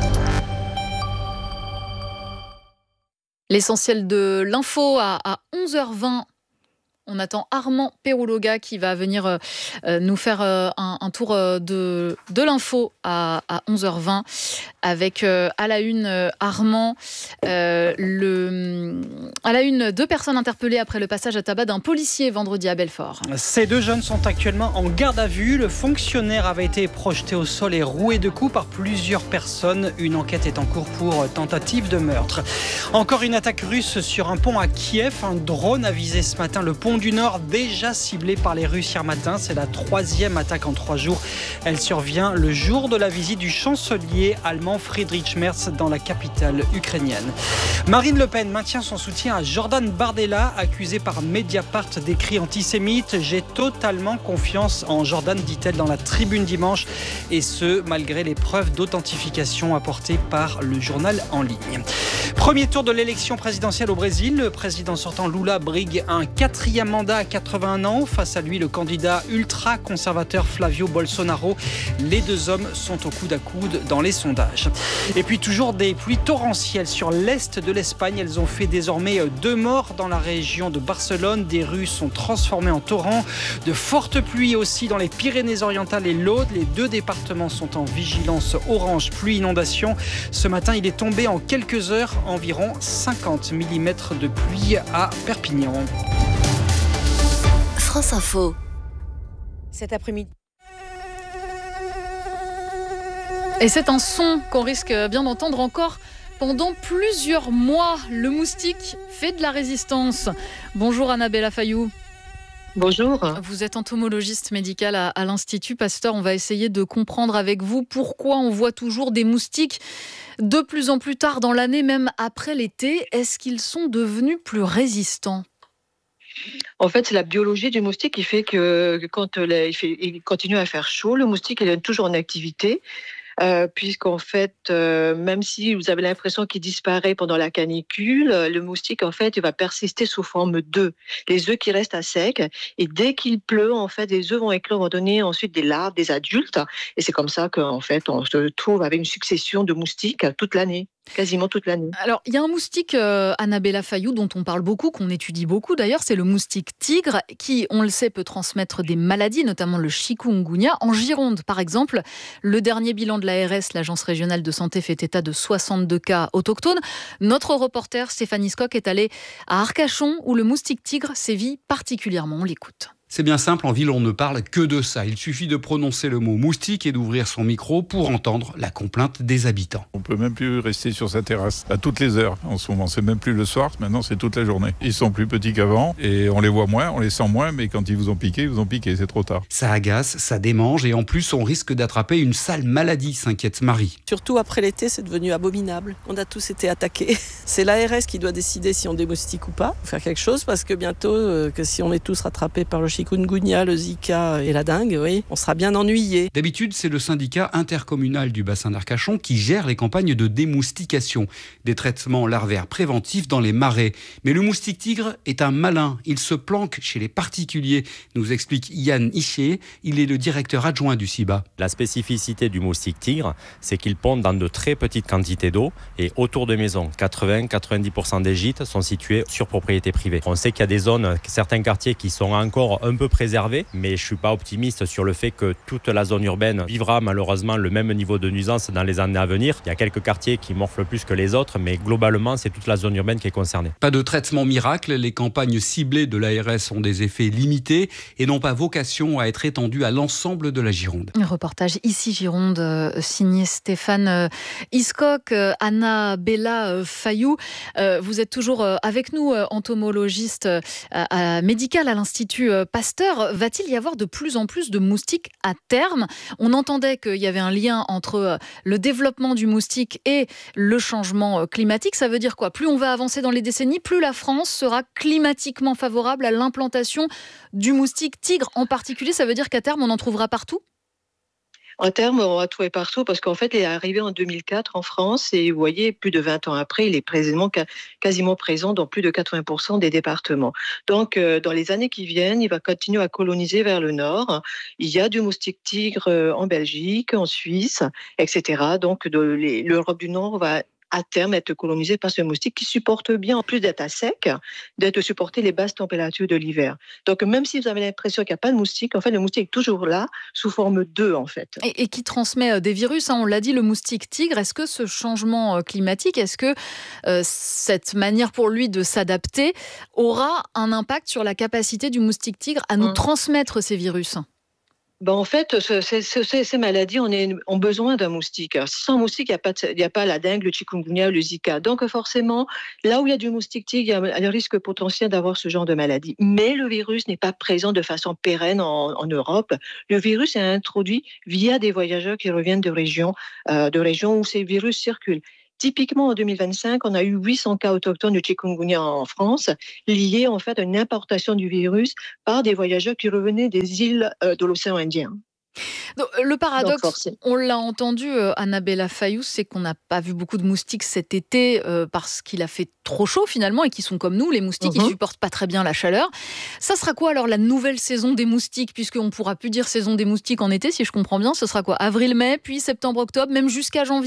L'essentiel de l'info à 11h20. On attend Armand Perrouloga qui va venir nous faire un tour de l'info à 11h20 avec à la une Armand, à la une 2 personnes interpellées après le passage à tabac d'un policier vendredi à Belfort. Ces 2 jeunes sont actuellement en garde à vue. Le fonctionnaire avait été projeté au sol et roué de coups par plusieurs personnes. Une enquête est en cours pour tentative de meurtre. Encore une attaque russe sur un pont à Kiev. Un drone a visé ce matin le pont du Nord, déjà ciblé par les Russes hier matin. C'est la 3e attaque en 3 jours. Elle survient le jour de la visite du chancelier allemand Friedrich Merz dans la capitale ukrainienne. Marine Le Pen maintient son soutien à Jordan Bardella, accusé par Mediapart d'écrits antisémites. J'ai totalement confiance en Jordan, dit-elle dans la Tribune dimanche, et ce, malgré les preuves d'authentification apportées par le journal en ligne. Premier tour de l'élection présidentielle au Brésil. Le président sortant Lula brigue un 4e mandat à 81 ans. Face à lui, le candidat ultra-conservateur Flavio Bolsonaro. Les 2 hommes sont au coude à coude dans les sondages. Et puis toujours des pluies torrentielles sur l'est de l'Espagne. Elles ont fait désormais 2 morts dans la région de Barcelone. Des rues sont transformées en torrents. De fortes pluies aussi dans les Pyrénées-Orientales et l'Aude. Les 2 départements sont en vigilance orange pluie-inondation. Ce matin, il est tombé en quelques heures environ 50 mm de pluie à Perpignan. France Info. Cet après-midi. Et c'est un son qu'on risque bien d'entendre encore pendant plusieurs mois. Le moustique fait de la résistance. Bonjour Annabella Fayou. Bonjour. Vous êtes entomologiste médicale à l'Institut Pasteur. On va essayer de comprendre avec vous pourquoi on voit toujours des moustiques de plus en plus tard dans l'année, même après l'été. Est-ce qu'ils sont devenus plus résistants ? En fait, c'est la biologie du moustique qui fait que quand il continue à faire chaud, le moustique il est toujours en activité. Puisqu'en fait, même si vous avez l'impression qu'il disparaît pendant la canicule, le moustique, en fait, il va persister sous forme d'œufs. Les œufs qui restent à sec. Et dès qu'il pleut, en fait, les œufs vont éclore, vont donner ensuite des larves, des adultes. Et c'est comme ça qu'en fait, on se trouve avec une succession de moustiques toute l'année. Quasiment toute l'année. Alors, il y a un moustique, Annabella Fayou, dont on parle beaucoup, qu'on étudie beaucoup d'ailleurs, c'est le moustique tigre, qui, on le sait, peut transmettre des maladies, notamment le chikungunya. En Gironde, par exemple, le dernier bilan de l'ARS, l'Agence régionale de santé, fait état de 62 cas autochtones. Notre reporter Stéphanie Skock est allé à Arcachon, où le moustique tigre sévit particulièrement. On l'écoute. C'est bien simple, en ville on ne parle que de ça. Il suffit de prononcer le mot moustique et d'ouvrir son micro pour entendre la complainte des habitants. On peut même plus rester sur sa terrasse à toutes les heures en ce moment. C'est même plus le soir, maintenant c'est toute la journée. Ils sont plus petits qu'avant et on les voit moins, on les sent moins, mais quand ils vous ont piqué, c'est trop tard. Ça agace, ça démange et en plus on risque d'attraper une sale maladie, s'inquiète Marie. Surtout après l'été, c'est devenu abominable. On a tous été attaqués. C'est l'ARS qui doit décider si on démoustique ou pas. Faut faire quelque chose parce que bientôt, que si on est tous rattrapés par le chikungunya, le Zika et la dengue, oui, on sera bien ennuyés. D'habitude, c'est le syndicat intercommunal du bassin d'Arcachon qui gère les campagnes de démoustication, des traitements larvaires préventifs dans les marais. Mais le moustique tigre est un malin. Il se planque chez les particuliers, nous explique Yann Ischier. Il est le directeur adjoint du CIBA. La spécificité du moustique tigre, c'est qu'il pond dans de très petites quantités d'eau et autour de maisons. 80-90% des gîtes sont situés sur propriété privée. On sait qu'il y a des zones, certains quartiers qui sont encore un peu préservés, mais je ne suis pas optimiste sur le fait que toute la zone urbaine vivra malheureusement le même niveau de nuisance dans les années à venir. Il y a quelques quartiers qui morflent plus que les autres, mais globalement, c'est toute la zone urbaine qui est concernée. Pas de traitement miracle, les campagnes ciblées de l'ARS ont des effets limités et n'ont pas vocation à être étendues à l'ensemble de la Gironde. Un reportage ici Gironde, signé Stéphane Iskok, Annabella Fayou. Vous êtes toujours avec nous, entomologiste médical à l'Institut Pasteur. Pasteur, va-t-il y avoir de plus en plus de moustiques à terme ? On entendait qu'il y avait un lien entre le développement du moustique et le changement climatique. Ça veut dire quoi ? Plus on va avancer dans les décennies, plus la France sera climatiquement favorable à l'implantation du moustique tigre en particulier. Ça veut dire qu'à terme, on en trouvera partout ? En termes, on va trouver partout parce qu'en fait, il est arrivé en 2004 en France et vous voyez, plus de 20 ans après, il est quasiment présent dans plus de 80% des départements. Donc, dans les années qui viennent, il va continuer à coloniser vers le nord. Il y a du moustique tigre en Belgique, en Suisse, etc. Donc, l'Europe du Nord va à terme être colonisée par ce moustique qui supporte bien, en plus d'être à sec, d'être supporter les basses températures de l'hiver. Donc, même si vous avez l'impression qu'il n'y a pas de moustique, en fait, le moustique est toujours là, sous forme d'œuf, en fait. Et qui transmet des virus, hein, on l'a dit, le moustique tigre. Est-ce que ce changement climatique, est-ce que cette manière pour lui de s'adapter aura un impact sur la capacité du moustique tigre à nous transmettre ces virus ? En fait, ces maladies ont besoin d'un moustique. Alors, sans moustique, il n'y a pas la dengue, le chikungunya, le Zika. Donc forcément, là où il y a du moustique tigre, il y a le risque potentiel d'avoir ce genre de maladie. Mais le virus n'est pas présent de façon pérenne en Europe. Le virus est introduit via des voyageurs qui reviennent de régions où ces virus circulent. Typiquement, en 2025, on a eu 800 cas autochtones de chikungunya en France, liés en fait à une importation du virus par des voyageurs qui revenaient des îles de l'océan Indien. Donc, le paradoxe, on l'a entendu, Annabella Fayouz, c'est qu'on n'a pas vu beaucoup de moustiques cet été parce qu'il a fait trop chaud finalement et qui sont comme nous, les moustiques, ils supportent pas très bien la chaleur. Ça sera quoi alors la nouvelle saison des moustiques, puisqu'on ne pourra plus dire saison des moustiques en été, si je comprends bien, ce sera quoi ? Avril-mai, puis septembre-octobre, même jusqu'à janvier ?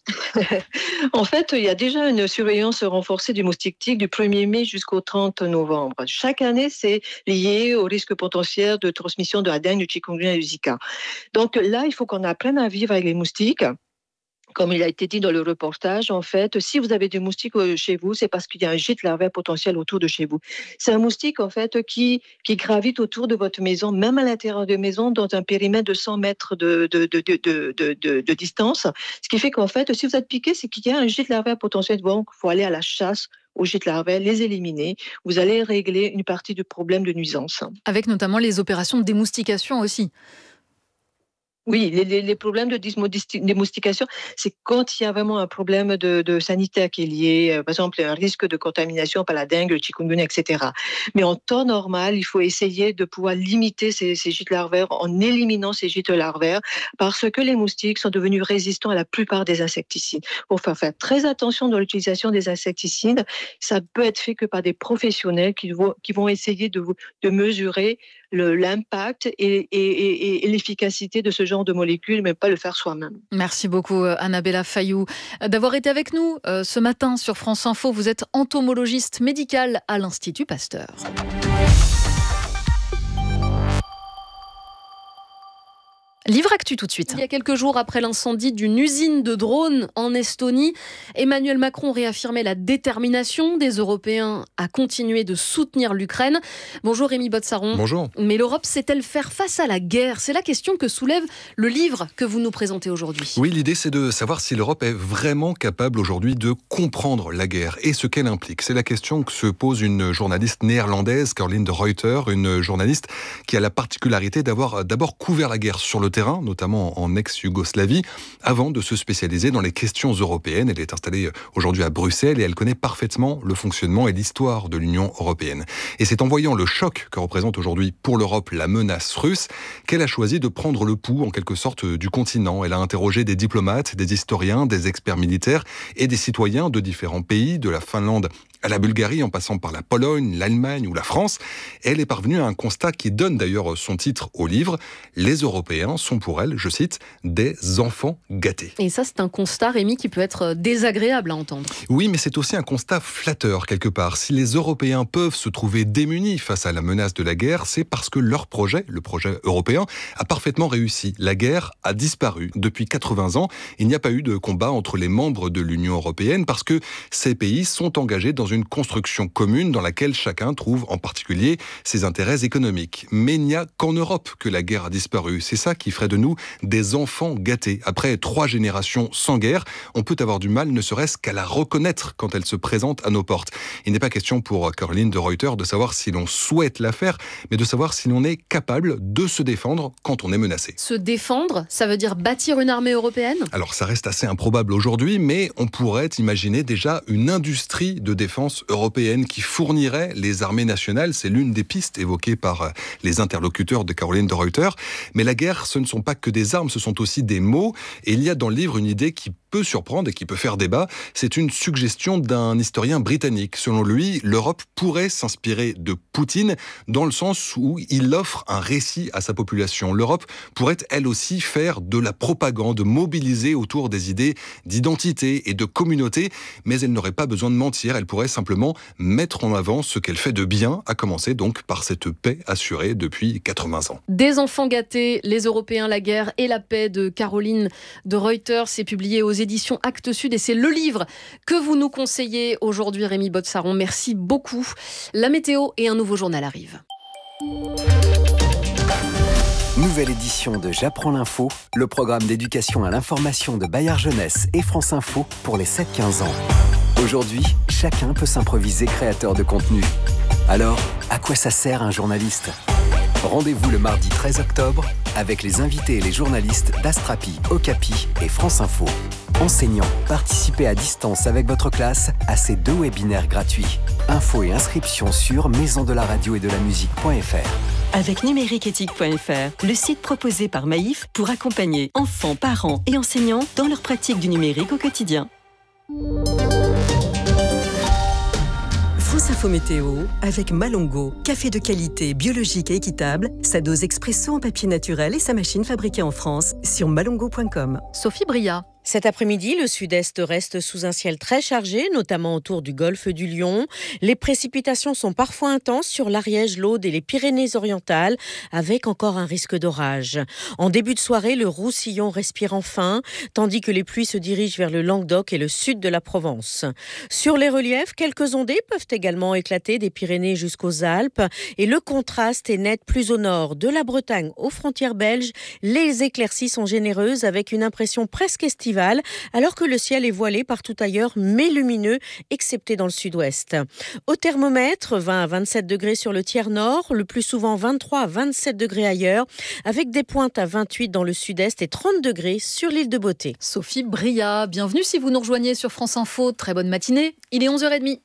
En fait, il y a déjà une surveillance renforcée du moustique tigre du 1er mai jusqu'au 30 novembre. Chaque année, c'est lié au risque potentiel de transmission de la dengue, du chikungunya et du Zika. Donc là, il faut qu'on apprenne à vivre avec les moustiques. Comme il a été dit dans le reportage, en fait, si vous avez des moustiques chez vous, c'est parce qu'il y a un gîte larvaire potentiel autour de chez vous. C'est un moustique, en fait, qui gravite autour de votre maison, même à l'intérieur de la maison, dans un périmètre de 100 mètres de distance. Ce qui fait qu'en fait, si vous êtes piqué, c'est qu'il y a un gîte larvaire potentiel. Donc, il faut aller à la chasse aux gîtes larvaires, les éliminer. Vous allez régler une partie du problème de nuisance. Avec notamment les opérations de démoustication aussi. Oui, les problèmes de démoustication, c'est quand il y a vraiment un problème de sanitaire qui est lié, par exemple, un risque de contamination par la dengue, le chikungunya, etc. Mais en temps normal, il faut essayer de pouvoir limiter ces gîtes larvaires en éliminant ces gîtes larvaires parce que les moustiques sont devenus résistants à la plupart des insecticides. Il faut faire très attention dans l'utilisation des insecticides. Ça peut être fait que par des professionnels qui vont essayer de mesurer l'impact et l'efficacité de ce genre de molécules, mais pas le faire soi-même. Merci beaucoup Annabella Fayouz d'avoir été avec nous ce matin sur France Info. Vous êtes entomologiste médicale à l'Institut Pasteur. Livre Actu tout de suite. Il y a quelques jours après l'incendie d'une usine de drones en Estonie, Emmanuel Macron réaffirmait la détermination des Européens à continuer de soutenir l'Ukraine. Bonjour Rémi Botsaron. Bonjour. Mais l'Europe sait-elle faire face à la guerre ? C'est la question que soulève le livre que vous nous présentez aujourd'hui. Oui, l'idée c'est de savoir si l'Europe est vraiment capable aujourd'hui de comprendre la guerre et ce qu'elle implique. C'est la question que se pose une journaliste néerlandaise, Caroline de Ruyter, une journaliste qui a la particularité d'avoir d'abord couvert la guerre sur le terrain, notamment en ex-Yougoslavie, avant de se spécialiser dans les questions européennes. Elle est installée aujourd'hui à Bruxelles et elle connaît parfaitement le fonctionnement et l'histoire de l'Union européenne. Et c'est en voyant le choc que représente aujourd'hui pour l'Europe la menace russe qu'elle a choisi de prendre le pouls, en quelque sorte, du continent. Elle a interrogé des diplomates, des historiens, des experts militaires et des citoyens de différents pays, de la Finlande à la Bulgarie, en passant par la Pologne, l'Allemagne ou la France. Elle est parvenue à un constat qui donne d'ailleurs son titre au livre. Les Européens sont pour elle, je cite, des enfants gâtés. Et ça, c'est un constat, Rémi, qui peut être désagréable à entendre. Oui, mais c'est aussi un constat flatteur, quelque part. Si les Européens peuvent se trouver démunis face à la menace de la guerre, c'est parce que leur projet, le projet européen, a parfaitement réussi. La guerre a disparu. Depuis 80 ans, il n'y a pas eu de combat entre les membres de l'Union européenne parce que ces pays sont engagés dans une construction commune dans laquelle chacun trouve en particulier ses intérêts économiques. Mais il n'y a qu'en Europe que la guerre a disparu. C'est ça qui ferait de nous des enfants gâtés. Après 3 générations sans guerre, on peut avoir du mal ne serait-ce qu'à la reconnaître quand elle se présente à nos portes. Il n'est pas question pour Caroline de Ruyter de savoir si l'on souhaite la faire, mais de savoir si l'on est capable de se défendre quand on est menacé. Se défendre, ça veut dire bâtir une armée européenne ? Alors ça reste assez improbable aujourd'hui, mais on pourrait imaginer déjà une industrie de défense européenne qui fournirait les armées nationales. C'est l'une des pistes évoquées par les interlocuteurs de Caroline de Ruyter. Mais la guerre, ce ne sont pas que des armes, ce sont aussi des mots. Et il y a dans le livre une idée qui peut surprendre et qui peut faire débat. C'est une suggestion d'un historien britannique. Selon lui, l'Europe pourrait s'inspirer de Poutine dans le sens où il offre un récit à sa population. L'Europe pourrait elle aussi faire de la propagande, mobiliser autour des idées d'identité et de communauté, mais elle n'aurait pas besoin de mentir. Elle pourrait simplement mettre en avant ce qu'elle fait de bien, à commencer donc par cette paix assurée depuis 80 ans. Des enfants gâtés, les Européens, la guerre et la paix de Caroline de Ruyter. C'est publié aux éditions Actes Sud et c'est le livre que vous nous conseillez aujourd'hui, Rémi Botsaron. Merci beaucoup. La météo et un nouveau journal arrivent. Nouvelle édition de J'apprends l'info, le programme d'éducation à l'information de Bayard Jeunesse et France Info pour les 7-15 ans. Aujourd'hui, chacun peut s'improviser créateur de contenu. Alors, à quoi ça sert un journaliste ? Rendez-vous le mardi 13 octobre avec les invités et les journalistes d'Astrapi, Okapi et France Info. Enseignants, participez à distance avec votre classe à ces 2 webinaires gratuits. Infos et inscriptions sur maisondelaradio-et-de-la-musique.fr. Avec numériqueéthique.fr, le site proposé par Maïf pour accompagner enfants, parents et enseignants dans leur pratique du numérique au quotidien. France Info Météo avec Malongo, café de qualité, biologique et équitable, sa dose expresso en papier naturel et sa machine fabriquée en France sur malongo.com. Sophie Bria. Cet après-midi, le sud-est reste sous un ciel très chargé, notamment autour du golfe du Lion. Les précipitations sont parfois intenses sur l'Ariège, l'Aude et les Pyrénées-Orientales, avec encore un risque d'orage. En début de soirée, le Roussillon respire enfin, tandis que les pluies se dirigent vers le Languedoc et le sud de la Provence. Sur les reliefs, quelques ondées peuvent également éclater des Pyrénées jusqu'aux Alpes, et le contraste est net plus au nord, de la Bretagne aux frontières belges. Les éclaircies sont généreuses avec une impression presque estivale, alors que le ciel est voilé partout ailleurs, mais lumineux, excepté dans le sud-ouest. Au thermomètre, 20 à 27 degrés sur le tiers nord, le plus souvent 23 à 27 degrés ailleurs, avec des pointes à 28 dans le sud-est et 30 degrés sur l'île de Beauté. Sophie Bria, bienvenue si vous nous rejoignez sur France Info. Très bonne matinée, il est 11h30.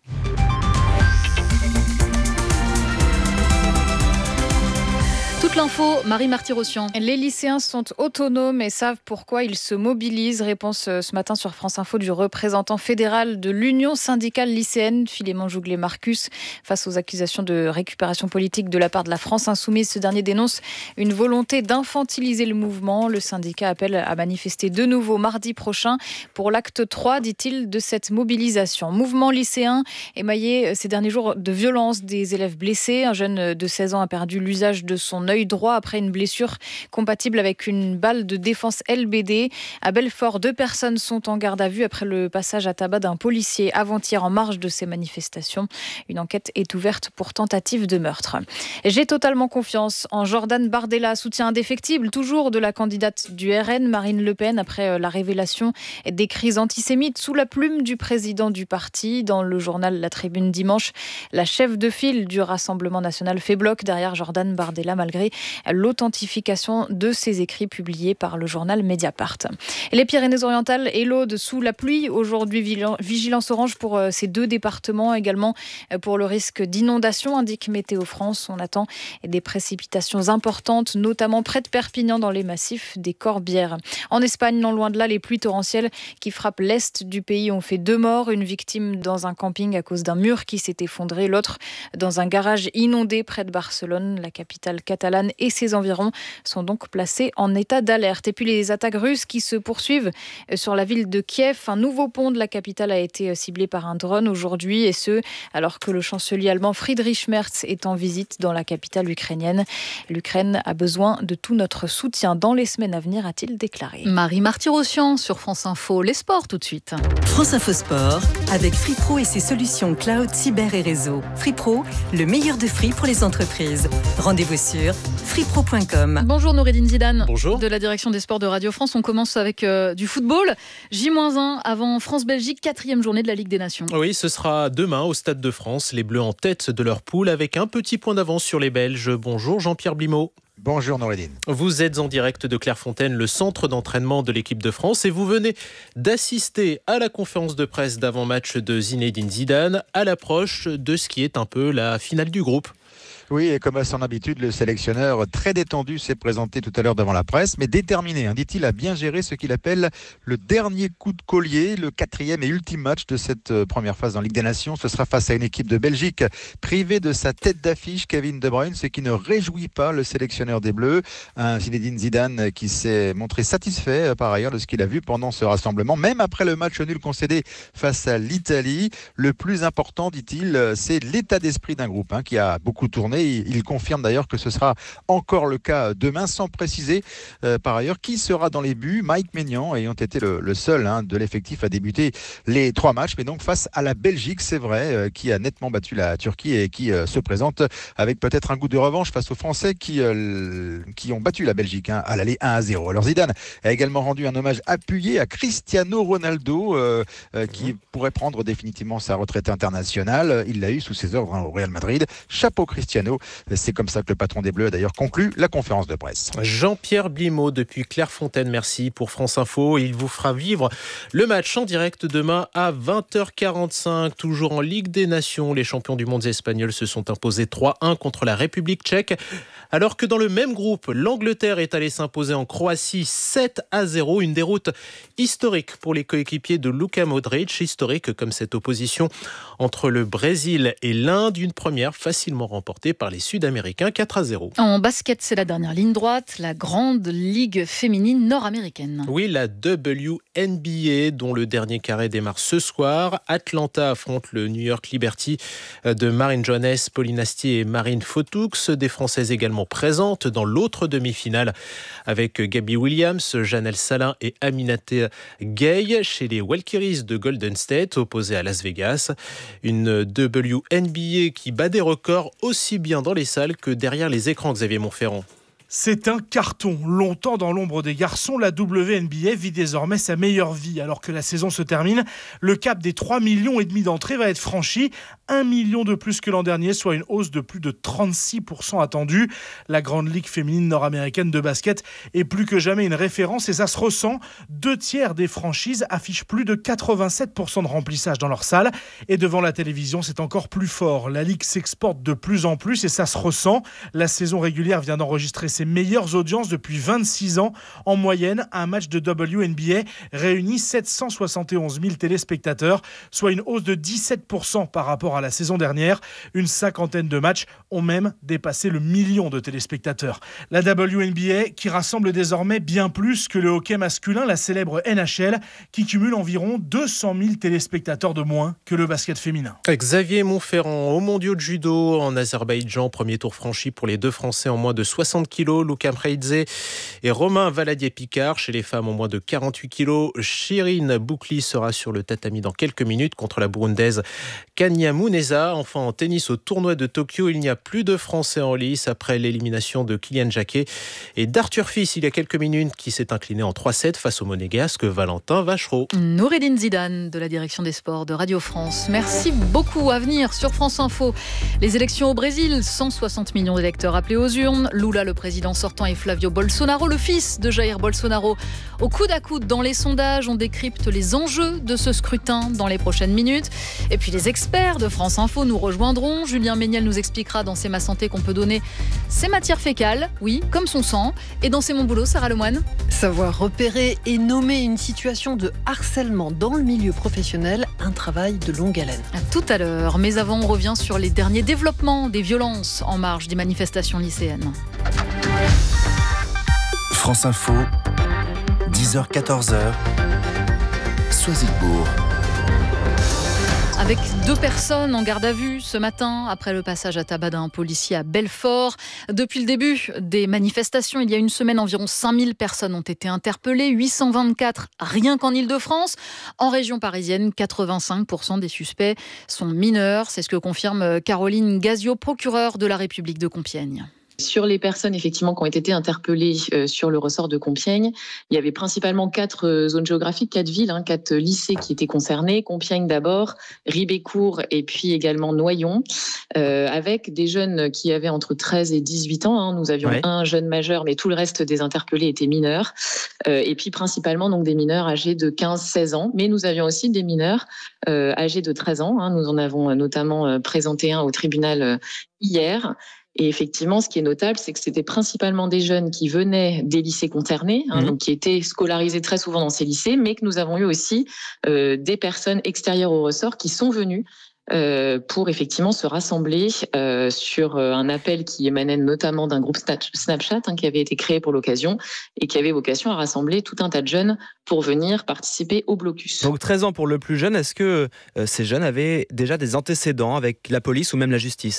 Toute l'info, Marie Marty-Rossian. Les lycéens sont autonomes et savent pourquoi ils se mobilisent. Réponse ce matin sur France Info du représentant fédéral de l'Union syndicale lycéenne, Philémon Jouglet-Marcus. Face aux accusations de récupération politique de la part de la France Insoumise, ce dernier dénonce une volonté d'infantiliser le mouvement. Le syndicat appelle à manifester de nouveau mardi prochain pour l'acte 3, dit-il, de cette mobilisation. Mouvement lycéen émaillé ces derniers jours de violences, des élèves blessés. Un jeune de 16 ans a perdu l'usage de son œil droit après une blessure compatible avec une balle de défense LBD. À Belfort, 2 personnes sont en garde à vue après le passage à tabac d'un policier avant-hier en marge de ces manifestations. Une enquête est ouverte pour tentative de meurtre. J'ai totalement confiance en Jordan Bardella, soutien indéfectible toujours de la candidate du RN, Marine Le Pen, après la révélation des crises antisémites sous la plume du président du parti. Dans le journal La Tribune dimanche, la chef de file du Rassemblement national fait bloc derrière Jordan Bardella malgré l'authentification de ses écrits publiés par le journal Mediapart. Et les Pyrénées-Orientales et l'Aude sous la pluie. Aujourd'hui, vigilance orange pour ces 2 départements, également pour le risque d'inondation, indique Météo France. On attend des précipitations importantes, notamment près de Perpignan dans les massifs des Corbières. En Espagne, non loin de là, les pluies torrentielles qui frappent l'est du pays ont fait 2 morts. Une victime dans un camping à cause d'un mur qui s'est effondré, l'autre dans un garage inondé près de Barcelone, la capitale catalane Zidane et ses environs sont donc placés en état d'alerte. Et puis les attaques russes qui se poursuivent sur la ville de Kiev. Un nouveau pont de la capitale a été ciblé par un drone aujourd'hui, et ce, alors que le chancelier allemand Friedrich Merz est en visite dans la capitale ukrainienne. L'Ukraine a besoin de tout notre soutien dans les semaines à venir, a-t-il déclaré. Marie Martirosian sur France Info. Les sports tout de suite. France Info Sport, avec Free Pro et ses solutions cloud, cyber et réseau. Free Pro, le meilleur de Free pour les entreprises. Rendez-vous sur freepro.com. Bonjour Noureddine Zidane. Bonjour. De la direction des sports de Radio France. On commence avec du football. J-1 avant France-Belgique, 4e journée de la Ligue des Nations. Oui, ce sera demain au Stade de France. Les Bleus en tête de leur poule avec un petit point d'avance sur les Belges. Bonjour Jean-Pierre Blimaud. Bonjour Noureddine. Vous êtes en direct de Clairefontaine, le centre d'entraînement de l'équipe de France, et vous venez d'assister à la conférence de presse d'avant-match de Zinedine Zidane à l'approche de ce qui est un peu la finale du groupe. Oui, et comme à son habitude, le sélectionneur très détendu s'est présenté tout à l'heure devant la presse, mais déterminé, dit-il, à bien gérer ce qu'il appelle le dernier coup de collier, le 4e et ultime match de cette première phase en Ligue des Nations. Ce sera face à une équipe de Belgique privée de sa tête d'affiche, Kevin De Bruyne, ce qui ne réjouit pas le sélectionneur des Bleus. Un Zinedine Zidane qui s'est montré satisfait par ailleurs de ce qu'il a vu pendant ce rassemblement, même après le match nul concédé face à l'Italie. Le plus important, dit-il, c'est l'état d'esprit d'un groupe qui a beaucoup tourné. Il confirme d'ailleurs que ce sera encore le cas demain, sans préciser par ailleurs qui sera dans les buts. Mike Maignan ayant été le seul de l'effectif à débuter les 3 matchs, mais donc face à la Belgique, c'est vrai, qui a nettement battu la Turquie et qui se présente avec peut-être un goût de revanche face aux Français qui ont battu la Belgique à l'aller 1-0. Alors Zidane a également rendu un hommage appuyé à Cristiano Ronaldo qui pourrait prendre définitivement sa retraite internationale. Il l'a eu sous ses ordres au Real Madrid. Chapeau Cristiano. C'est comme ça que le patron des Bleus a d'ailleurs conclu la conférence de presse. Jean-Pierre Blimaud depuis Clairefontaine, merci pour France Info. Il vous fera vivre le match en direct demain à 20h45, toujours en Ligue des Nations. Les champions du monde espagnols se sont imposés 3-1 contre la République tchèque, alors que dans le même groupe, l'Angleterre est allée s'imposer en Croatie 7-0, une déroute historique pour les coéquipiers de Luka Modric, historique comme cette opposition entre le Brésil et l'Inde, une première facilement remportée par les Sud-Américains 4-0. En basket, c'est la dernière ligne droite, la grande ligue féminine nord-américaine. Oui, la WNBA, dont le dernier carré démarre ce soir. Atlanta affronte le New York Liberty de Marine Johannes, Pauline Astier et Marine Fotoux. Des Françaises également présentes dans l'autre demi-finale avec Gabby Williams, Janelle Salin et Aminata Gay chez les Valkyries de Golden State, opposées à Las Vegas. Une WNBA qui bat des records aussi bien dans les salles que derrière les écrans, Xavier Montferrand. C'est un carton. Longtemps dans l'ombre des garçons, la WNBA vit désormais sa meilleure vie. Alors que la saison se termine, le cap des 3,5 millions d'entrées va être franchi. 1 million de plus que l'an dernier, soit une hausse de plus de 36% attendue. La grande ligue féminine nord-américaine de basket est plus que jamais une référence et ça se ressent. 2/3 des franchises affichent plus de 87% de remplissage dans leurs salles. Et devant la télévision, c'est encore plus fort. La ligue s'exporte de plus en plus et ça se ressent. La saison régulière vient d'enregistrer ses meilleures audiences depuis 26 ans. En moyenne, un match de WNBA réunit 771 000 téléspectateurs, soit une hausse de 17% par rapport à la saison dernière. Une 50aine de matchs ont même dépassé le 1 million de téléspectateurs. La WNBA qui rassemble désormais bien plus que le hockey masculin, la célèbre NHL, qui cumule environ 200 000 téléspectateurs de moins que le basket féminin. Xavier Montferrand, aux mondiaux de judo en Azerbaïdjan, premier tour franchi pour les 2 Français en moins de 60 kg. Luka Mreidze et Romain Valadier-Picard. Chez les femmes en moins de 48 kg, Shirin Boukli sera sur le tatami dans quelques minutes contre la Burundaise Kanya Muneza. Enfin, en tennis au tournoi de Tokyo, il n'y a plus de Français en lice après l'élimination de Kylian Jacquet et d'Arthur Fils il y a quelques minutes qui s'est incliné en 3-7 face au monégasque Valentin Vachereau. Noureddine Zidane de la direction des sports de Radio France. Merci beaucoup. À venir sur France Info. Les élections au Brésil, 160 millions d'électeurs appelés aux urnes. Lula, le président sortant, et Flavio Bolsonaro, le fils de Jair Bolsonaro, au coude à coude dans les sondages. On décrypte les enjeux de ce scrutin dans les prochaines minutes. Et puis les experts de France Info nous rejoindront. Julien Méniel nous expliquera dans C'est ma santé qu'on peut donner ses matières fécales, oui, comme son sang. Et dans C'est mon boulot, Sarah Lemoine. Savoir repérer et nommer une situation de harcèlement dans le milieu professionnel, un travail de longue haleine. À tout à l'heure. Mais avant, on revient sur les derniers développements des violences en marge des manifestations lycéennes. France Info, 10h, 14h, Soisilbourg. Avec 2 personnes en garde à vue ce matin, après le passage à tabac d'un policier à Belfort. Depuis le début des manifestations, il y a une semaine, environ 5000 personnes ont été interpellées, 824 rien qu'en Ile-de-France. En région parisienne, 85% des suspects sont mineurs. C'est ce que confirme Caroline Gazio, procureure de la République de Compiègne. Sur les personnes effectivement qui ont été interpellées sur le ressort de Compiègne, il y avait principalement 4 zones géographiques, 4 villes, 4 lycées qui étaient concernés. Compiègne d'abord, Ribécourt et puis également Noyon, avec des jeunes qui avaient entre 13 et 18 ans. Nous avions un jeune majeur, mais tout le reste des interpellés étaient mineurs. Et puis principalement donc des mineurs âgés de 15-16 ans. Mais nous avions aussi des mineurs âgés de 13 ans. Nous en avons notamment présenté un au tribunal hier. Et effectivement, ce qui est notable, c'est que c'était principalement des jeunes qui venaient des lycées concernés, donc qui étaient scolarisés très souvent dans ces lycées, mais que nous avons eu aussi des personnes extérieures au ressort qui sont venues pour effectivement se rassembler sur un appel qui émanait notamment d'un groupe Snapchat qui avait été créé pour l'occasion et qui avait vocation à rassembler tout un tas de jeunes pour venir participer au blocus. Donc 13 ans pour le plus jeune, est-ce que ces jeunes avaient déjà des antécédents avec la police ou même la justice ?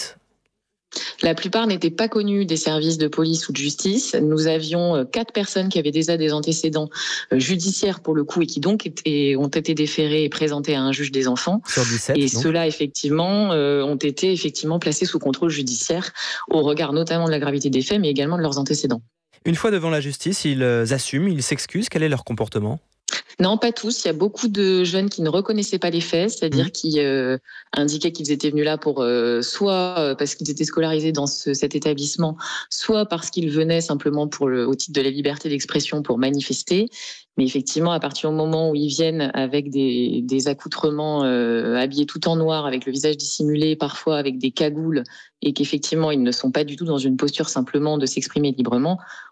La plupart n'étaient pas connus des services de police ou de justice. Nous avions 4 personnes qui avaient déjà des antécédents judiciaires pour le coup et qui donc ont été déférés et présentés à un juge des enfants. Sur 17, et donc. Ceux-là effectivement ont été effectivement placés sous contrôle judiciaire au regard notamment de la gravité des faits mais également de leurs antécédents. Une fois devant la justice, ils assument, ils s'excusent. Quel est leur comportement ? Non, pas tous. Il y a beaucoup de jeunes qui ne reconnaissaient pas les faits, c'est-à-dire qui indiquaient qu'ils étaient venus là pour soit parce qu'ils étaient scolarisés dans cet établissement, soit parce qu'ils venaient simplement au titre de la liberté d'expression pour manifester. Mais effectivement, à partir du moment où ils viennent avec des accoutrements habillés tout en noir, avec le visage dissimulé, parfois avec des cagoules, et qu'effectivement, ils ne sont pas du tout dans une posture simplement de s'exprimer librement,